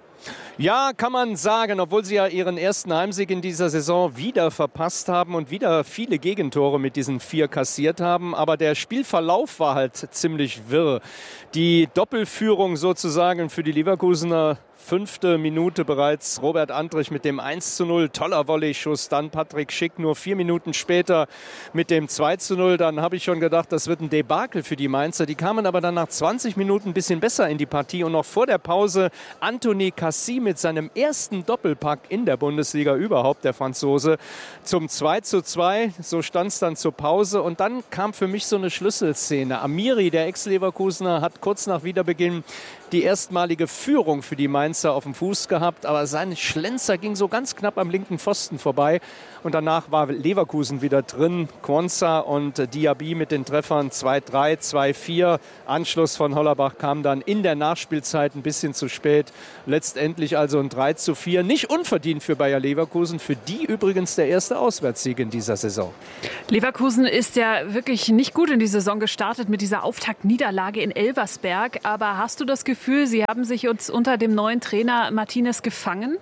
Ja, kann man sagen, obwohl sie ja ihren ersten Heimsieg in dieser Saison wieder verpasst haben und wieder viele Gegentore mit diesen 4 kassiert haben. Aber der Spielverlauf war halt ziemlich wirr. Die Doppelführung sozusagen für die Leverkusener 5. Minute bereits Robert Andrich mit dem 1:0. Toller Volley-Schuss. Dann Patrick Schick nur 4 Minuten später mit dem 2:0. Dann habe ich schon gedacht, das wird ein Debakel für die Mainzer. Die kamen aber dann nach 20 Minuten ein bisschen besser in die Partie. Und noch vor der Pause Anthony Cassie mit seinem ersten Doppelpack in der Bundesliga überhaupt, der Franzose, zum 2:2. So stand es dann zur Pause. Und dann kam für mich so eine Schlüsselszene. Amiri, der Ex-Leverkusener, hat kurz nach Wiederbeginn die erstmalige Führung für die Mainzer auf dem Fuß gehabt, aber sein Schlenzer ging so ganz knapp am linken Pfosten vorbei und danach war Leverkusen wieder drin. Quansah und Diaby mit den Treffern 2:3, 2:4. Anschluss von Hollerbach kam dann in der Nachspielzeit ein bisschen zu spät. Letztendlich also ein 3:4. Nicht unverdient für Bayer Leverkusen, für die übrigens der erste Auswärtssieg in dieser Saison. Leverkusen ist ja wirklich nicht gut in die Saison gestartet mit dieser Auftaktniederlage in Elversberg, aber hast du das Gefühl, sie haben sich uns unter dem neuen Trainer Martinez gefangen?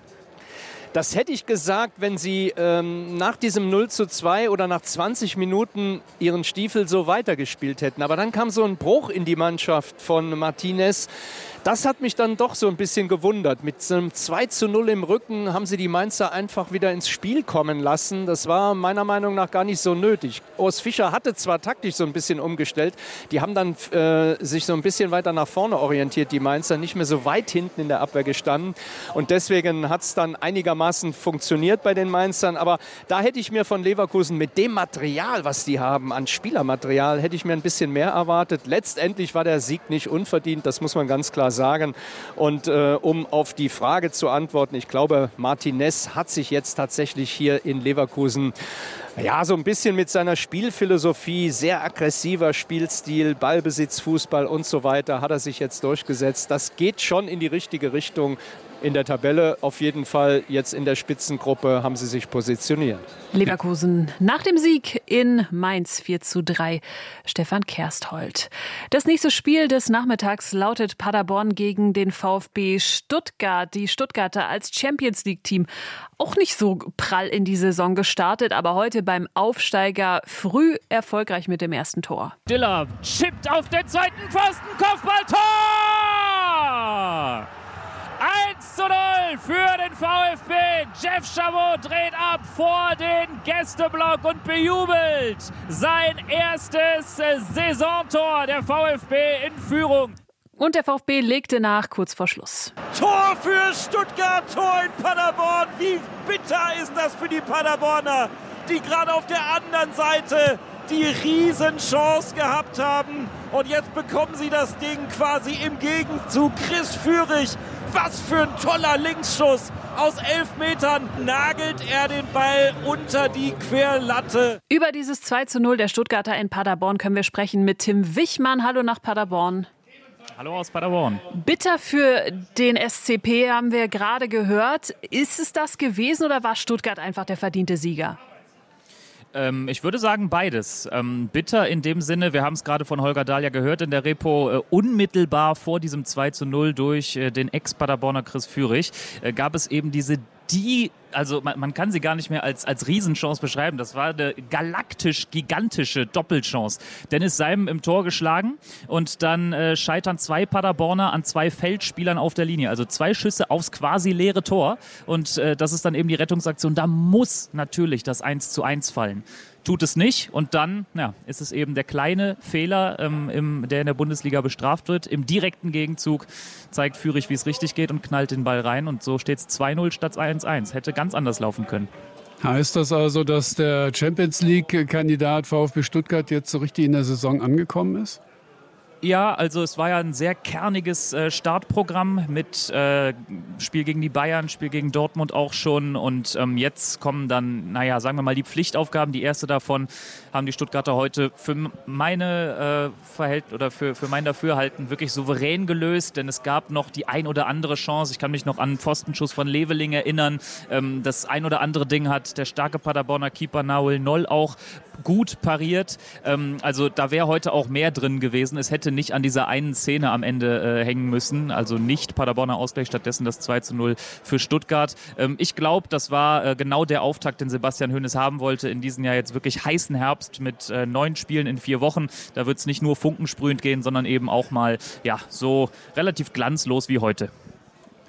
Das hätte ich gesagt, wenn sie nach diesem 0:2 oder nach 20 Minuten ihren Stiefel so weitergespielt hätten. Aber dann kam so ein Bruch in die Mannschaft von Martinez. Das hat mich dann doch so ein bisschen gewundert. Mit einem 2:0 im Rücken haben sie die Mainzer einfach wieder ins Spiel kommen lassen. Das war meiner Meinung nach gar nicht so nötig. Urs Fischer hatte zwar taktisch so ein bisschen umgestellt. Die haben dann sich so ein bisschen weiter nach vorne orientiert, die Mainzer, nicht mehr so weit hinten in der Abwehr gestanden. Und deswegen hat es dann einigermaßen funktioniert bei den Mainzern. Aber da hätte ich mir von Leverkusen mit dem Material, was die haben, an Spielermaterial, hätte ich mir ein bisschen mehr erwartet. Letztendlich war der Sieg nicht unverdient, das muss man ganz klar sagen. Und um auf die Frage zu antworten, ich glaube, Martinez hat sich jetzt tatsächlich hier in Leverkusen so ein bisschen mit seiner Spielphilosophie, sehr aggressiver Spielstil, Ballbesitz, Fußball und so weiter, hat er sich jetzt durchgesetzt. Das geht schon in die richtige Richtung. In der Tabelle auf jeden Fall, jetzt in der Spitzengruppe haben sie sich positioniert. Leverkusen nach dem Sieg in Mainz 4:3. Stefan Kersthold. Das nächste Spiel des Nachmittags lautet Paderborn gegen den VfB Stuttgart. Die Stuttgarter als Champions-League-Team auch nicht so prall in die Saison gestartet, aber heute beim Aufsteiger früh erfolgreich mit dem ersten Tor. Diller chippt auf den zweiten Pfosten, Kopfballtor! 1:0 für den VfB. Jeff Chabot dreht ab vor den Gästeblock und bejubelt sein erstes Saisontor. Der VfB in Führung. Und der VfB legte nach kurz vor Schluss. Tor für Stuttgart, Tor in Paderborn. Wie bitter ist das für die Paderborner, die gerade auf der anderen Seite die Riesenchance gehabt haben. Und jetzt bekommen sie das Ding quasi im Gegenzug. Chris Führig, was für ein toller Linksschuss. Aus 11 Metern nagelt er den Ball unter die Querlatte. Über dieses 2:0 der Stuttgarter in Paderborn können wir sprechen mit Tim Wichmann. Hallo nach Paderborn. Hallo aus Paderborn. Bitter für den SCP haben wir gerade gehört. Ist es das gewesen oder war Stuttgart einfach der verdiente Sieger? Ich würde sagen beides. Bitter in dem Sinne, wir haben es gerade von Holger Dahlia gehört in der Repo, unmittelbar vor diesem 2:0 durch den Ex-Paderborner Chris Führig gab es eben also man kann sie gar nicht mehr als Riesenchance beschreiben. Das war eine galaktisch-gigantische Doppelchance. Dennis Seim im Tor geschlagen und dann scheitern 2 Paderborner an 2 Feldspielern auf der Linie. Also 2 Schüsse aufs quasi leere Tor. Und das ist dann eben die Rettungsaktion. Da muss natürlich das 1:1 fallen. Tut es nicht und dann ist es eben der kleine Fehler, der in der Bundesliga bestraft wird. Im direkten Gegenzug zeigt Führig, wie es richtig geht und knallt den Ball rein und so steht es 2:0 statt 1:1. Hätte ganz anders laufen können. Heißt das also, dass der Champions-League-Kandidat VfB Stuttgart jetzt so richtig in der Saison angekommen ist? Ja, also es war ja ein sehr kerniges Startprogramm mit Spiel gegen die Bayern, Spiel gegen Dortmund auch schon und jetzt kommen dann, sagen wir mal, die Pflichtaufgaben. Die erste davon haben die Stuttgarter heute für meine für mein Dafürhalten wirklich souverän gelöst, denn es gab noch die ein oder andere Chance. Ich kann mich noch an einen Pfostenschuss von Leveling erinnern. Das ein oder andere Ding hat der starke Paderborner Keeper Nahuel Noll auch gut pariert. Also da wäre heute auch mehr drin gewesen. Es hätte nicht an dieser einen Szene am Ende hängen müssen. Also nicht Paderborner Ausgleich, stattdessen das 2:0 für Stuttgart. Ich glaube, das war genau der Auftakt, den Sebastian Hoeneß haben wollte in diesem Jahr jetzt wirklich heißen Herbst mit 9 Spielen in 4 Wochen. Da wird es nicht nur funkensprühend gehen, sondern eben auch mal so relativ glanzlos wie heute.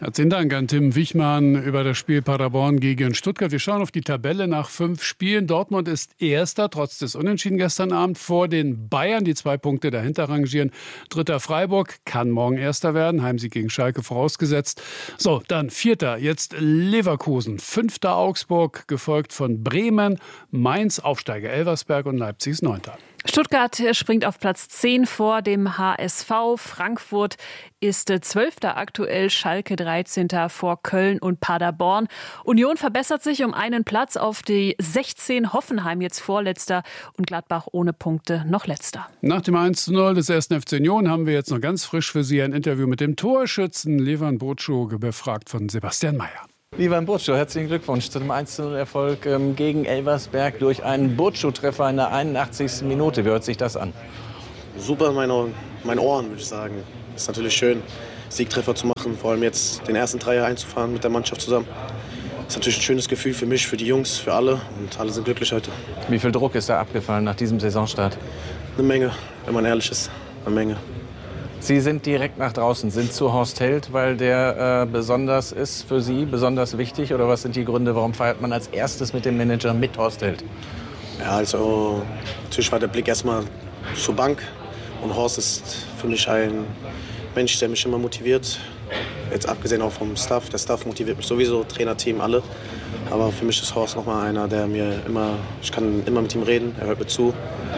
Herzlichen Dank an Tim Wichmann über das Spiel Paderborn gegen Stuttgart. Wir schauen auf die Tabelle nach 5 Spielen. Dortmund ist Erster, trotz des Unentschieden gestern Abend, vor den Bayern, die 2 Punkte dahinter rangieren. Dritter Freiburg, kann morgen Erster werden. Heimsieg gegen Schalke vorausgesetzt. So, dann Vierter, jetzt Leverkusen. 5. Augsburg, gefolgt von Bremen, Mainz, Aufsteiger Elversberg und Leipzig ist 9. Stuttgart springt auf Platz 10 vor dem HSV. Frankfurt ist 12. aktuell, Schalke 13. vor Köln und Paderborn. Union verbessert sich um einen Platz auf die 16, Hoffenheim jetzt Vorletzter und Gladbach ohne Punkte noch Letzter. Nach dem 1:0 des 1. FC Union haben wir jetzt noch ganz frisch für Sie ein Interview mit dem Torschützen Levan Burcu, befragt von Sebastian Mayer. Levan Burcu, herzlichen Glückwunsch zu dem 1:0-Erfolg gegen Elversberg durch einen Burcu-Treffer in der 81. Minute. Wie hört sich das an? Super in meinen Ohren, würde ich sagen. Ist natürlich schön, Siegtreffer zu machen, vor allem jetzt den ersten Dreier einzufahren mit der Mannschaft zusammen. Ist natürlich ein schönes Gefühl für mich, für die Jungs, für alle und alle sind glücklich heute. Wie viel Druck ist da abgefallen nach diesem Saisonstart? Eine Menge, wenn man ehrlich ist, eine Menge. Sie sind direkt nach draußen, sind zu Horst Held, weil der besonders ist für Sie, besonders wichtig? Oder was sind die Gründe, warum feiert man als erstes mit dem Manager mit Horst Held? Ja, also natürlich war der Blick erstmal zur Bank. Und Horst ist für mich ein Mensch, der mich immer motiviert. Jetzt abgesehen auch vom Staff. Der Staff motiviert mich sowieso, Trainerteam, alle. Aber für mich ist Horst nochmal einer, der mir ich kann immer mit ihm reden, er hört mir zu.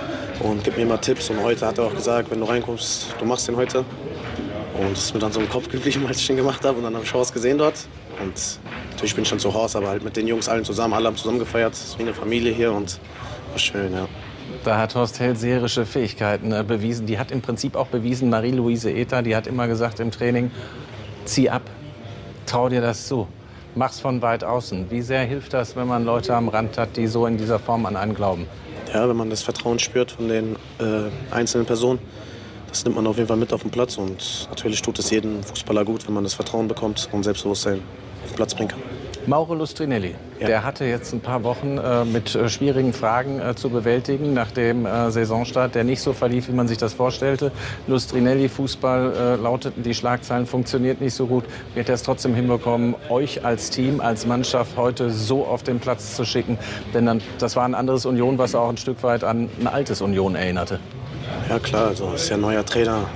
Und gibt mir immer Tipps. Und heute hat er auch gesagt, wenn du reinkommst, du machst den heute. Und es ist mir dann so im Kopf geblieben, als ich den gemacht habe. Und dann habe ich Horst gesehen dort. Und natürlich bin ich dann zu Horst, aber halt mit den Jungs allen zusammen. Alle haben zusammen gefeiert. Es ist wie eine Familie hier und war schön, ja. Da hat Horst Held seherische Fähigkeiten bewiesen. Die hat im Prinzip auch bewiesen Marie-Louise Ether. Die hat immer gesagt im Training, zieh ab, trau dir das zu. Mach's von weit außen. Wie sehr hilft das, wenn man Leute am Rand hat, die so in dieser Form an einen glauben? Ja, wenn man das Vertrauen spürt von den einzelnen Personen, das nimmt man auf jeden Fall mit auf den Platz. Und natürlich tut es jedem Fußballer gut, wenn man das Vertrauen bekommt und Selbstbewusstsein auf den Platz bringen kann. Mauro Lustrinelli, der hatte jetzt ein paar Wochen mit schwierigen Fragen zu bewältigen nach dem Saisonstart, der nicht so verlief, wie man sich das vorstellte. Lustrinelli, Fußball lauteten die Schlagzeilen, funktioniert nicht so gut. Wird er es trotzdem hinbekommen, euch als Team, als Mannschaft heute so auf den Platz zu schicken? Denn dann, das war ein anderes Union, was auch ein Stück weit an ein altes Union erinnerte. Ja klar, also ist ja ein neuer Trainer.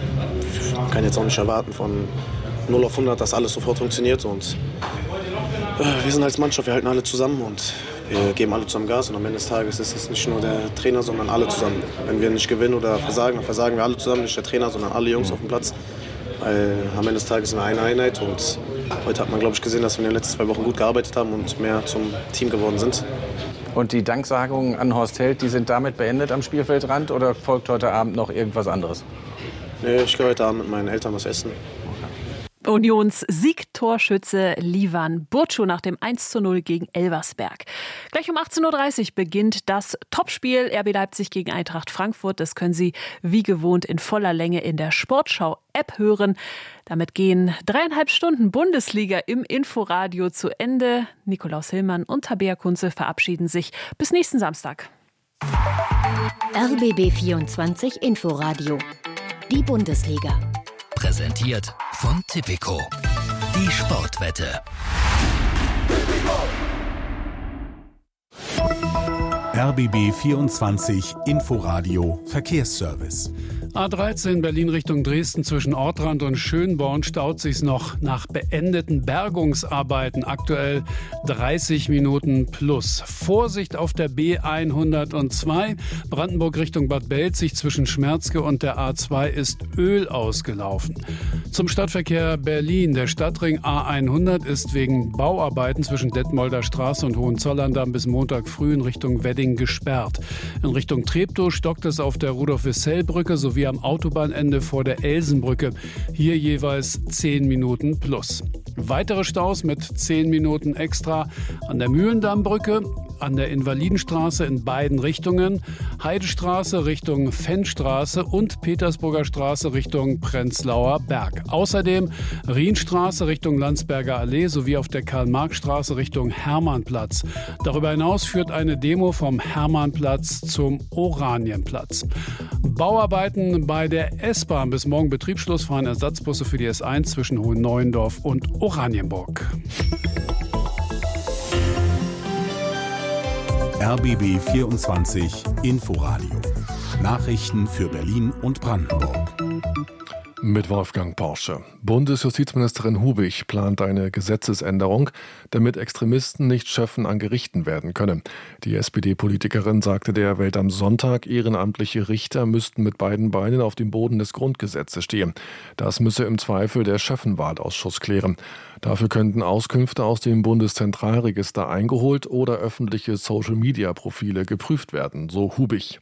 Ich kann jetzt auch nicht erwarten von 0 auf 100, dass alles sofort funktioniert. Und wir sind als Mannschaft, wir halten alle zusammen und wir geben alle zusammen Gas. Und am Ende des Tages ist es nicht nur der Trainer, sondern alle zusammen. Wenn wir nicht gewinnen oder versagen, dann versagen wir alle zusammen. Nicht der Trainer, sondern alle Jungs auf dem Platz. Weil am Ende des Tages sind wir eine Einheit. Und heute hat man, glaube ich, gesehen, dass wir in den letzten 2 Wochen gut gearbeitet haben und mehr zum Team geworden sind. Und die Danksagungen an Horst Held, die sind damit beendet am Spielfeldrand oder folgt heute Abend noch irgendwas anderes? Nee, ich gehe heute Abend mit meinen Eltern was essen. Unions Siegtorschütze Levan Burcu nach dem 1:0 gegen Elversberg. Gleich um 18:30 Uhr beginnt das Topspiel RB Leipzig gegen Eintracht Frankfurt. Das können Sie wie gewohnt in voller Länge in der Sportschau-App hören. Damit gehen 3,5 Stunden Bundesliga im Inforadio zu Ende. Nikolaus Hillmann und Tabea Kunze verabschieden sich. Bis nächsten Samstag. RBB 24 Inforadio. Die Bundesliga. Präsentiert von Tipico. Die Sportwette. RBB 24 Inforadio Verkehrsservice. A13 Berlin Richtung Dresden zwischen Ortrand und Schönborn staut sich's noch nach beendeten Bergungsarbeiten. Aktuell 30 Minuten plus. Vorsicht auf der B102 Brandenburg Richtung Bad Belzig zwischen Schmerzke und der A2 ist Öl ausgelaufen. Zum Stadtverkehr Berlin. Der Stadtring A100 ist wegen Bauarbeiten zwischen Detmolder Straße und Hohenzollern-Damm bis Montag früh in Richtung Wedding gesperrt. In Richtung Treptow stockt es auf der Rudolf-Wissell-Brücke sowie am Autobahnende vor der Elsenbrücke. Hier jeweils 10 Minuten plus. Weitere Staus mit 10 Minuten extra an der Mühlendammbrücke, an der Invalidenstraße in beiden Richtungen, Heidestraße Richtung Fennstraße und Petersburger Straße Richtung Prenzlauer Berg. Außerdem Rienstraße Richtung Landsberger Allee sowie auf der Karl-Marx-Straße Richtung Hermannplatz. Darüber hinaus führt eine Demo vom Hermannplatz zum Oranienplatz. Bauarbeiten bei der S-Bahn. Bis morgen Betriebsschluss fahren Ersatzbusse für die S1 zwischen Hohenneuendorf und Oranienburg. RBB 24 Inforadio. Nachrichten für Berlin und Brandenburg. Mit Wolfgang Porsche. Bundesjustizministerin Hubig plant eine Gesetzesänderung, damit Extremisten nicht Schöffen an Gerichten werden können. Die SPD-Politikerin sagte der Welt am Sonntag, ehrenamtliche Richter müssten mit beiden Beinen auf dem Boden des Grundgesetzes stehen. Das müsse im Zweifel der Schöffenwahlausschuss klären. Dafür könnten Auskünfte aus dem Bundeszentralregister eingeholt oder öffentliche Social-Media-Profile geprüft werden, so Hubig.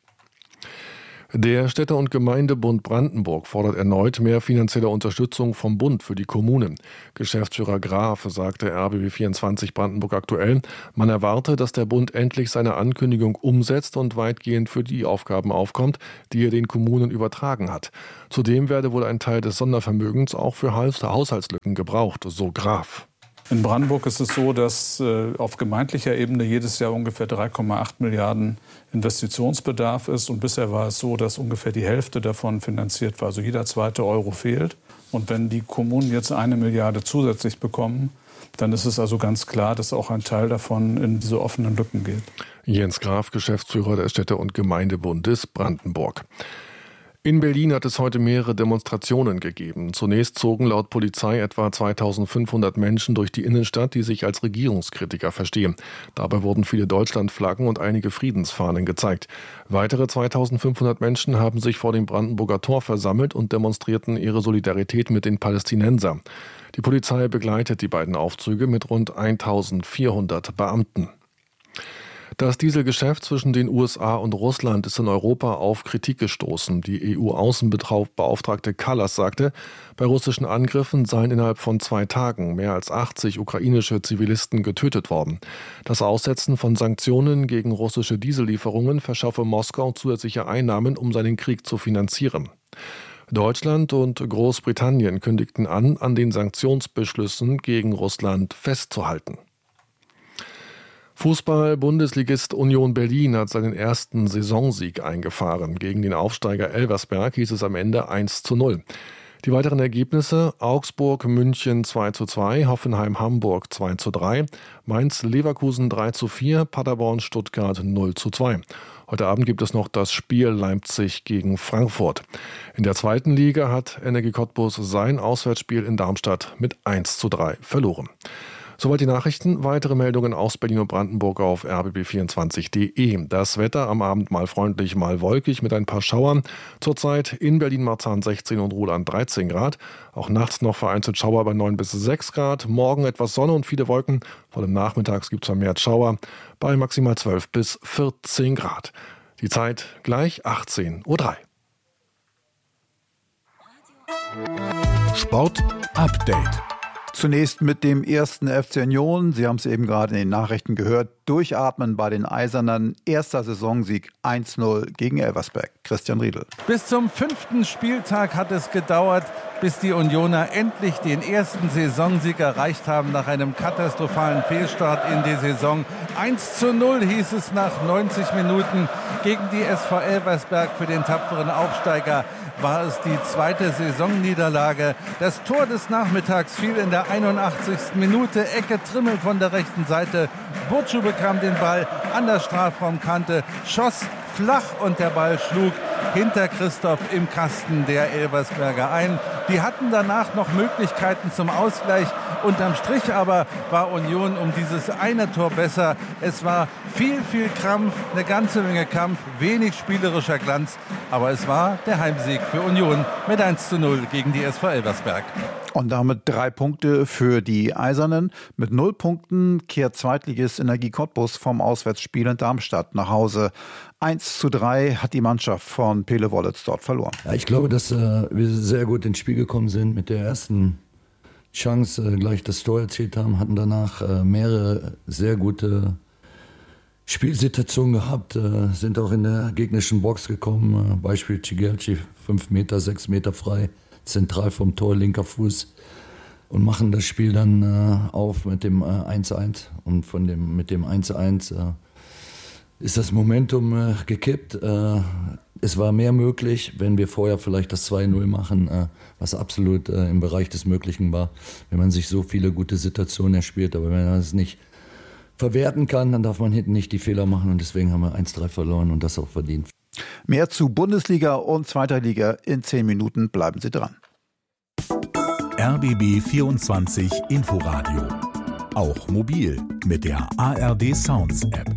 Der Städte- und Gemeindebund Brandenburg fordert erneut mehr finanzielle Unterstützung vom Bund für die Kommunen. Geschäftsführer Graf sagte RBB24 Brandenburg aktuell, man erwarte, dass der Bund endlich seine Ankündigung umsetzt und weitgehend für die Aufgaben aufkommt, die er den Kommunen übertragen hat. Zudem werde wohl ein Teil des Sondervermögens auch für Haushaltslücken gebraucht, so Graf. In Brandenburg ist es so, dass auf gemeindlicher Ebene jedes Jahr ungefähr 3,8 Milliarden Investitionsbedarf ist. Und bisher war es so, dass ungefähr die Hälfte davon finanziert war. Also jeder zweite Euro fehlt. Und wenn die Kommunen jetzt 1 Milliarde zusätzlich bekommen, dann ist es also ganz klar, dass auch ein Teil davon in diese offenen Lücken geht. Jens Graf, Geschäftsführer des Städte- und Gemeindebundes Brandenburg. In Berlin hat es heute mehrere Demonstrationen gegeben. Zunächst zogen laut Polizei etwa 2500 Menschen durch die Innenstadt, die sich als Regierungskritiker verstehen. Dabei wurden viele Deutschlandflaggen und einige Friedensfahnen gezeigt. Weitere 2500 Menschen haben sich vor dem Brandenburger Tor versammelt und demonstrierten ihre Solidarität mit den Palästinensern. Die Polizei begleitet die beiden Aufzüge mit rund 1400 Beamten. Das Dieselgeschäft zwischen den USA und Russland ist in Europa auf Kritik gestoßen. Die EU-Außenbeauftragte Kallas sagte, bei russischen Angriffen seien innerhalb von 2 Tagen mehr als 80 ukrainische Zivilisten getötet worden. Das Aussetzen von Sanktionen gegen russische Diesellieferungen verschaffe Moskau zusätzliche Einnahmen, um seinen Krieg zu finanzieren. Deutschland und Großbritannien kündigten an den Sanktionsbeschlüssen gegen Russland festzuhalten. Fußball-Bundesligist Union Berlin hat seinen ersten Saisonsieg eingefahren. Gegen den Aufsteiger Elversberg hieß es am Ende 1:0. Die weiteren Ergebnisse: Augsburg, München 2:2, Hoffenheim, Hamburg 2:3, Mainz, Leverkusen 3:4, Paderborn, Stuttgart 0:2. Heute Abend gibt es noch das Spiel Leipzig gegen Frankfurt. In der zweiten Liga hat Energie Cottbus sein Auswärtsspiel in Darmstadt mit 1:3 verloren. Soweit die Nachrichten. Weitere Meldungen aus Berlin und Brandenburg auf rbb24.de. Das Wetter am Abend mal freundlich, mal wolkig mit ein paar Schauern. Zurzeit in Berlin-Marzahn 16 und Ruhland 13 Grad. Auch nachts noch vereinzelt Schauer bei 9 bis 6 Grad. Morgen etwas Sonne und viele Wolken. Vor allem nachmittags gibt es vermehrt Schauer bei maximal 12 bis 14 Grad. Die Zeit gleich 18:03 Uhr. Sport Update. Zunächst mit dem ersten FC Union. Sie haben es eben gerade in den Nachrichten gehört. Durchatmen bei den Eisernen. Erster Saisonsieg 1:0 gegen Elversberg. Christian Riedl. Bis zum 5. Spieltag hat es gedauert, bis die Unioner endlich den ersten Saisonsieg erreicht haben nach einem katastrophalen Fehlstart in die Saison. 1:0 hieß es nach 90 Minuten gegen die SV Elversberg. Für den tapferen Aufsteiger war es die zweite Saisonniederlage. Das Tor des Nachmittags fiel in der 81. Minute. Ecke Trimmel von der rechten Seite. Burcu bekam den Ball an der Strafraumkante, schoss flach und der Ball schlug hinter Christoph im Kasten der Elversberger ein. Die hatten danach noch Möglichkeiten zum Ausgleich. Unterm Strich aber war Union um dieses eine Tor besser. Es war viel Krampf, eine ganze Menge Kampf, wenig spielerischer Glanz. Aber es war der Heimsieg für Union mit 1:0 gegen die SV Elversberg. Und damit 3 Punkte für die Eisernen. Mit 0 Punkten kehrt Zweitligist Energie Cottbus vom Auswärtsspiel in Darmstadt nach Hause. 1:3 hat die Mannschaft von Pele Wollitz dort verloren. Ja, ich glaube, dass wir sehr gut ins Spiel gekommen sind mit der ersten Chance, gleich das Tor erzielt haben, hatten danach mehrere sehr gute Spielsituationen gehabt, sind auch in der gegnerischen Box gekommen. Beispiel Cigelci, 5 Meter, 6 Meter frei, zentral vom Tor, linker Fuß, und machen das Spiel dann auf mit dem 1:1. Und mit dem 1:1 ist das Momentum gekippt. Es war mehr möglich, wenn wir vorher vielleicht das 2-0 machen, was absolut im Bereich des Möglichen war. Wenn man sich so viele gute Situationen erspielt, aber wenn man es nicht verwerten kann, dann darf man hinten nicht die Fehler machen und deswegen haben wir 1-3 verloren und das auch verdient. Mehr zu Bundesliga und Zweiter Liga in 10 Minuten. Bleiben Sie dran. RBB 24 Inforadio. Auch mobil mit der ARD Sounds App.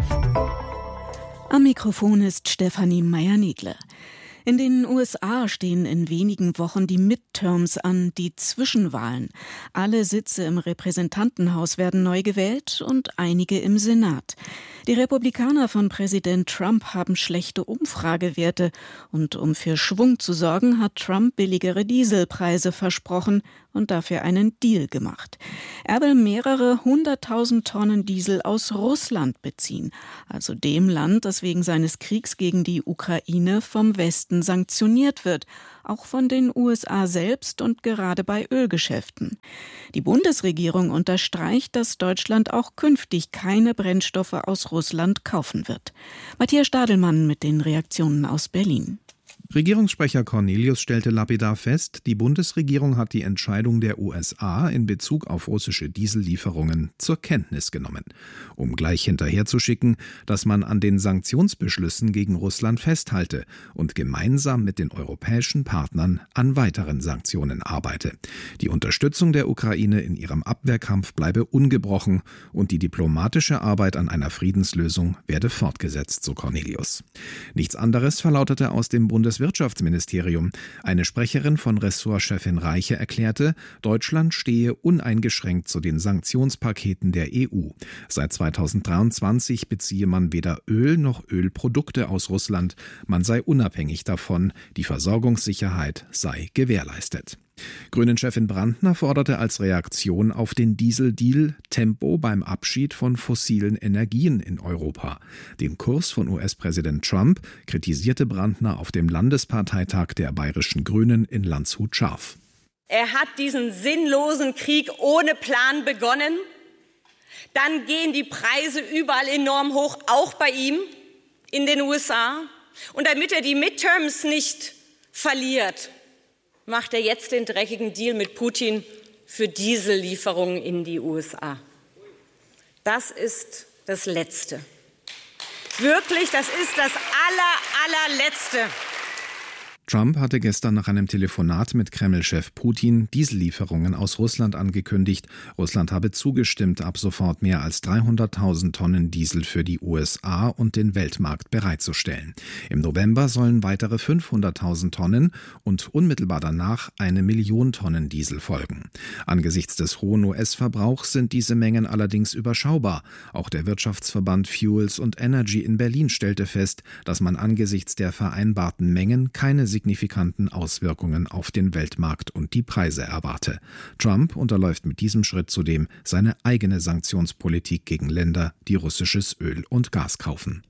Am Mikrofon ist Stefanie Meyer-Niedle. In den USA stehen in wenigen Wochen die Midterms an, die Zwischenwahlen. Alle Sitze im Repräsentantenhaus werden neu gewählt und einige im Senat. Die Republikaner von Präsident Trump haben schlechte Umfragewerte und um für Schwung zu sorgen, hat Trump billigere Dieselpreise versprochen und dafür einen Deal gemacht. Er will mehrere 100.000 Tonnen Diesel aus Russland beziehen, also dem Land, das wegen seines Kriegs gegen die Ukraine vom Westen sanktioniert wird, auch von den USA selbst und gerade bei Ölgeschäften. Die Bundesregierung unterstreicht, dass Deutschland auch künftig keine Brennstoffe aus Russland kaufen wird. Matthias Stadelmann mit den Reaktionen aus Berlin. Regierungssprecher Cornelius stellte lapidar fest, die Bundesregierung hat die Entscheidung der USA in Bezug auf russische Diesellieferungen zur Kenntnis genommen, um gleich hinterherzuschicken, dass man an den Sanktionsbeschlüssen gegen Russland festhalte und gemeinsam mit den europäischen Partnern an weiteren Sanktionen arbeite. Die Unterstützung der Ukraine in ihrem Abwehrkampf bleibe ungebrochen und die diplomatische Arbeit an einer Friedenslösung werde fortgesetzt, so Cornelius. Nichts anderes verlautete aus dem Bundeswirtschaftsministerium. Eine Sprecherin von Ressortchefin Reiche erklärte, Deutschland stehe uneingeschränkt zu den Sanktionspaketen der EU. Seit 2023 beziehe man weder Öl noch Ölprodukte aus Russland. Man sei unabhängig davon. Die Versorgungssicherheit sei gewährleistet. Grünen-Chefin Brandner forderte als Reaktion auf den Dieseldeal Tempo beim Abschied von fossilen Energien in Europa. Den Kurs von US-Präsident Trump kritisierte Brandner auf dem Landesparteitag der Bayerischen Grünen in Landshut scharf. Er hat diesen sinnlosen Krieg ohne Plan begonnen. Dann gehen die Preise überall enorm hoch, auch bei ihm in den USA. Und damit er die Midterms nicht verliert, macht er jetzt den dreckigen Deal mit Putin für Diesellieferungen in die USA. Das ist das Letzte. Wirklich, das ist das allerletzte. Trump hatte gestern nach einem Telefonat mit Kreml-Chef Putin Diesellieferungen aus Russland angekündigt. Russland habe zugestimmt, ab sofort mehr als 300.000 Tonnen Diesel für die USA und den Weltmarkt bereitzustellen. Im November sollen weitere 500.000 Tonnen und unmittelbar danach 1 Million Tonnen Diesel folgen. Angesichts des hohen US-Verbrauchs sind diese Mengen allerdings überschaubar. Auch der Wirtschaftsverband Fuels and Energy in Berlin stellte fest, dass man angesichts der vereinbarten Mengen keine signifikanten Auswirkungen auf den Weltmarkt und die Preise erwarte. Trump unterläuft mit diesem Schritt zudem seine eigene Sanktionspolitik gegen Länder, die russisches Öl und Gas kaufen.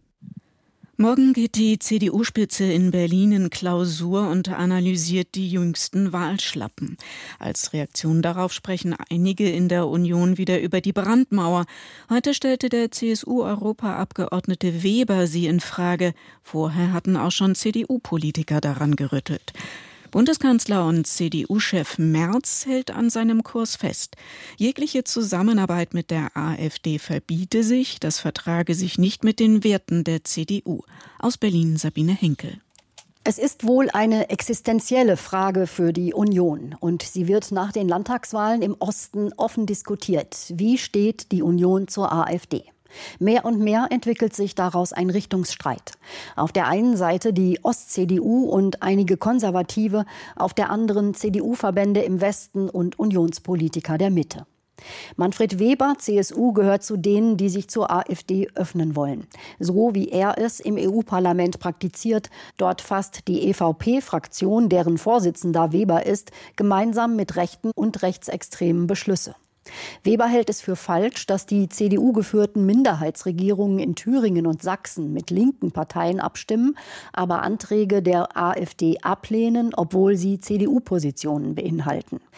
Morgen geht die CDU-Spitze in Berlin in Klausur und analysiert die jüngsten Wahlschlappen. Als Reaktion darauf sprechen einige in der Union wieder über die Brandmauer. Heute stellte der CSU-Europaabgeordnete Weber sie in Frage. Vorher hatten auch schon CDU-Politiker daran gerüttelt. Bundeskanzler und CDU-Chef Merz hält an seinem Kurs fest. Jegliche Zusammenarbeit mit der AfD verbiete sich, das vertrage sich nicht mit den Werten der CDU. Aus Berlin Sabine Henkel. Es ist wohl eine existenzielle Frage für die Union und sie wird nach den Landtagswahlen im Osten offen diskutiert. Wie steht die Union zur AfD? Mehr und mehr entwickelt sich daraus ein Richtungsstreit. Auf der einen Seite die Ost-CDU und einige Konservative, auf der anderen CDU-Verbände im Westen und Unionspolitiker der Mitte. Manfred Weber, CSU, gehört zu denen, die sich zur AfD öffnen wollen. So wie er es im EU-Parlament praktiziert. Dort fasst die EVP-Fraktion, deren Vorsitzender Weber ist, gemeinsam mit rechten und rechtsextremen Beschlüsse. Weber hält es für falsch, dass die CDU-geführten Minderheitsregierungen in Thüringen und Sachsen mit linken Parteien abstimmen, aber Anträge der AfD ablehnen, obwohl sie CDU-Positionen beinhalten.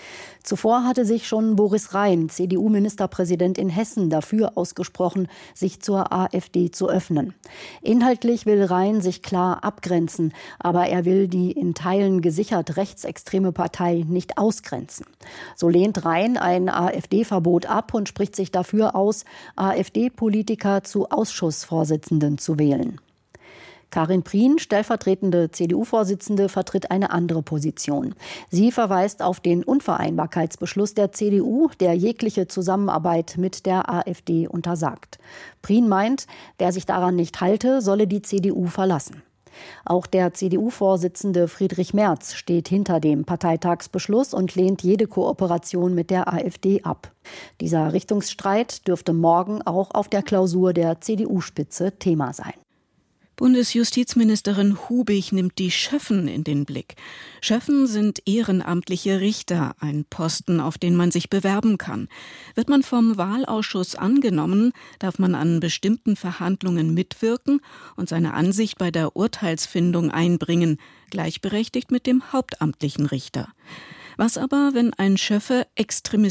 Zuvor hatte sich schon Boris Rhein, CDU-Ministerpräsident in Hessen, dafür ausgesprochen, sich zur AfD zu öffnen. Inhaltlich will Rhein sich klar abgrenzen, aber er will die in Teilen gesichert rechtsextreme Partei nicht ausgrenzen. So lehnt Rhein ein AfD-Verbot ab und spricht sich dafür aus, AfD-Politiker zu Ausschussvorsitzenden zu wählen. Karin Prien, stellvertretende CDU-Vorsitzende, vertritt eine andere Position. Sie verweist auf den Unvereinbarkeitsbeschluss der CDU, der jegliche Zusammenarbeit mit der AfD untersagt. Prien meint, wer sich daran nicht halte, solle die CDU verlassen. Auch der CDU-Vorsitzende Friedrich Merz steht hinter dem Parteitagsbeschluss und lehnt jede Kooperation mit der AfD ab. Dieser Richtungsstreit dürfte morgen auch auf der Klausur der CDU-Spitze Thema sein. Bundesjustizministerin Hubig nimmt die Schöffen in den Blick. Schöffen sind ehrenamtliche Richter, ein Posten, auf den man sich bewerben kann. Wird man vom Wahlausschuss angenommen, darf man an bestimmten Verhandlungen mitwirken und seine Ansicht bei der Urteilsfindung einbringen, gleichberechtigt mit dem hauptamtlichen Richter. Was aber, wenn ein Schöffe extremistisch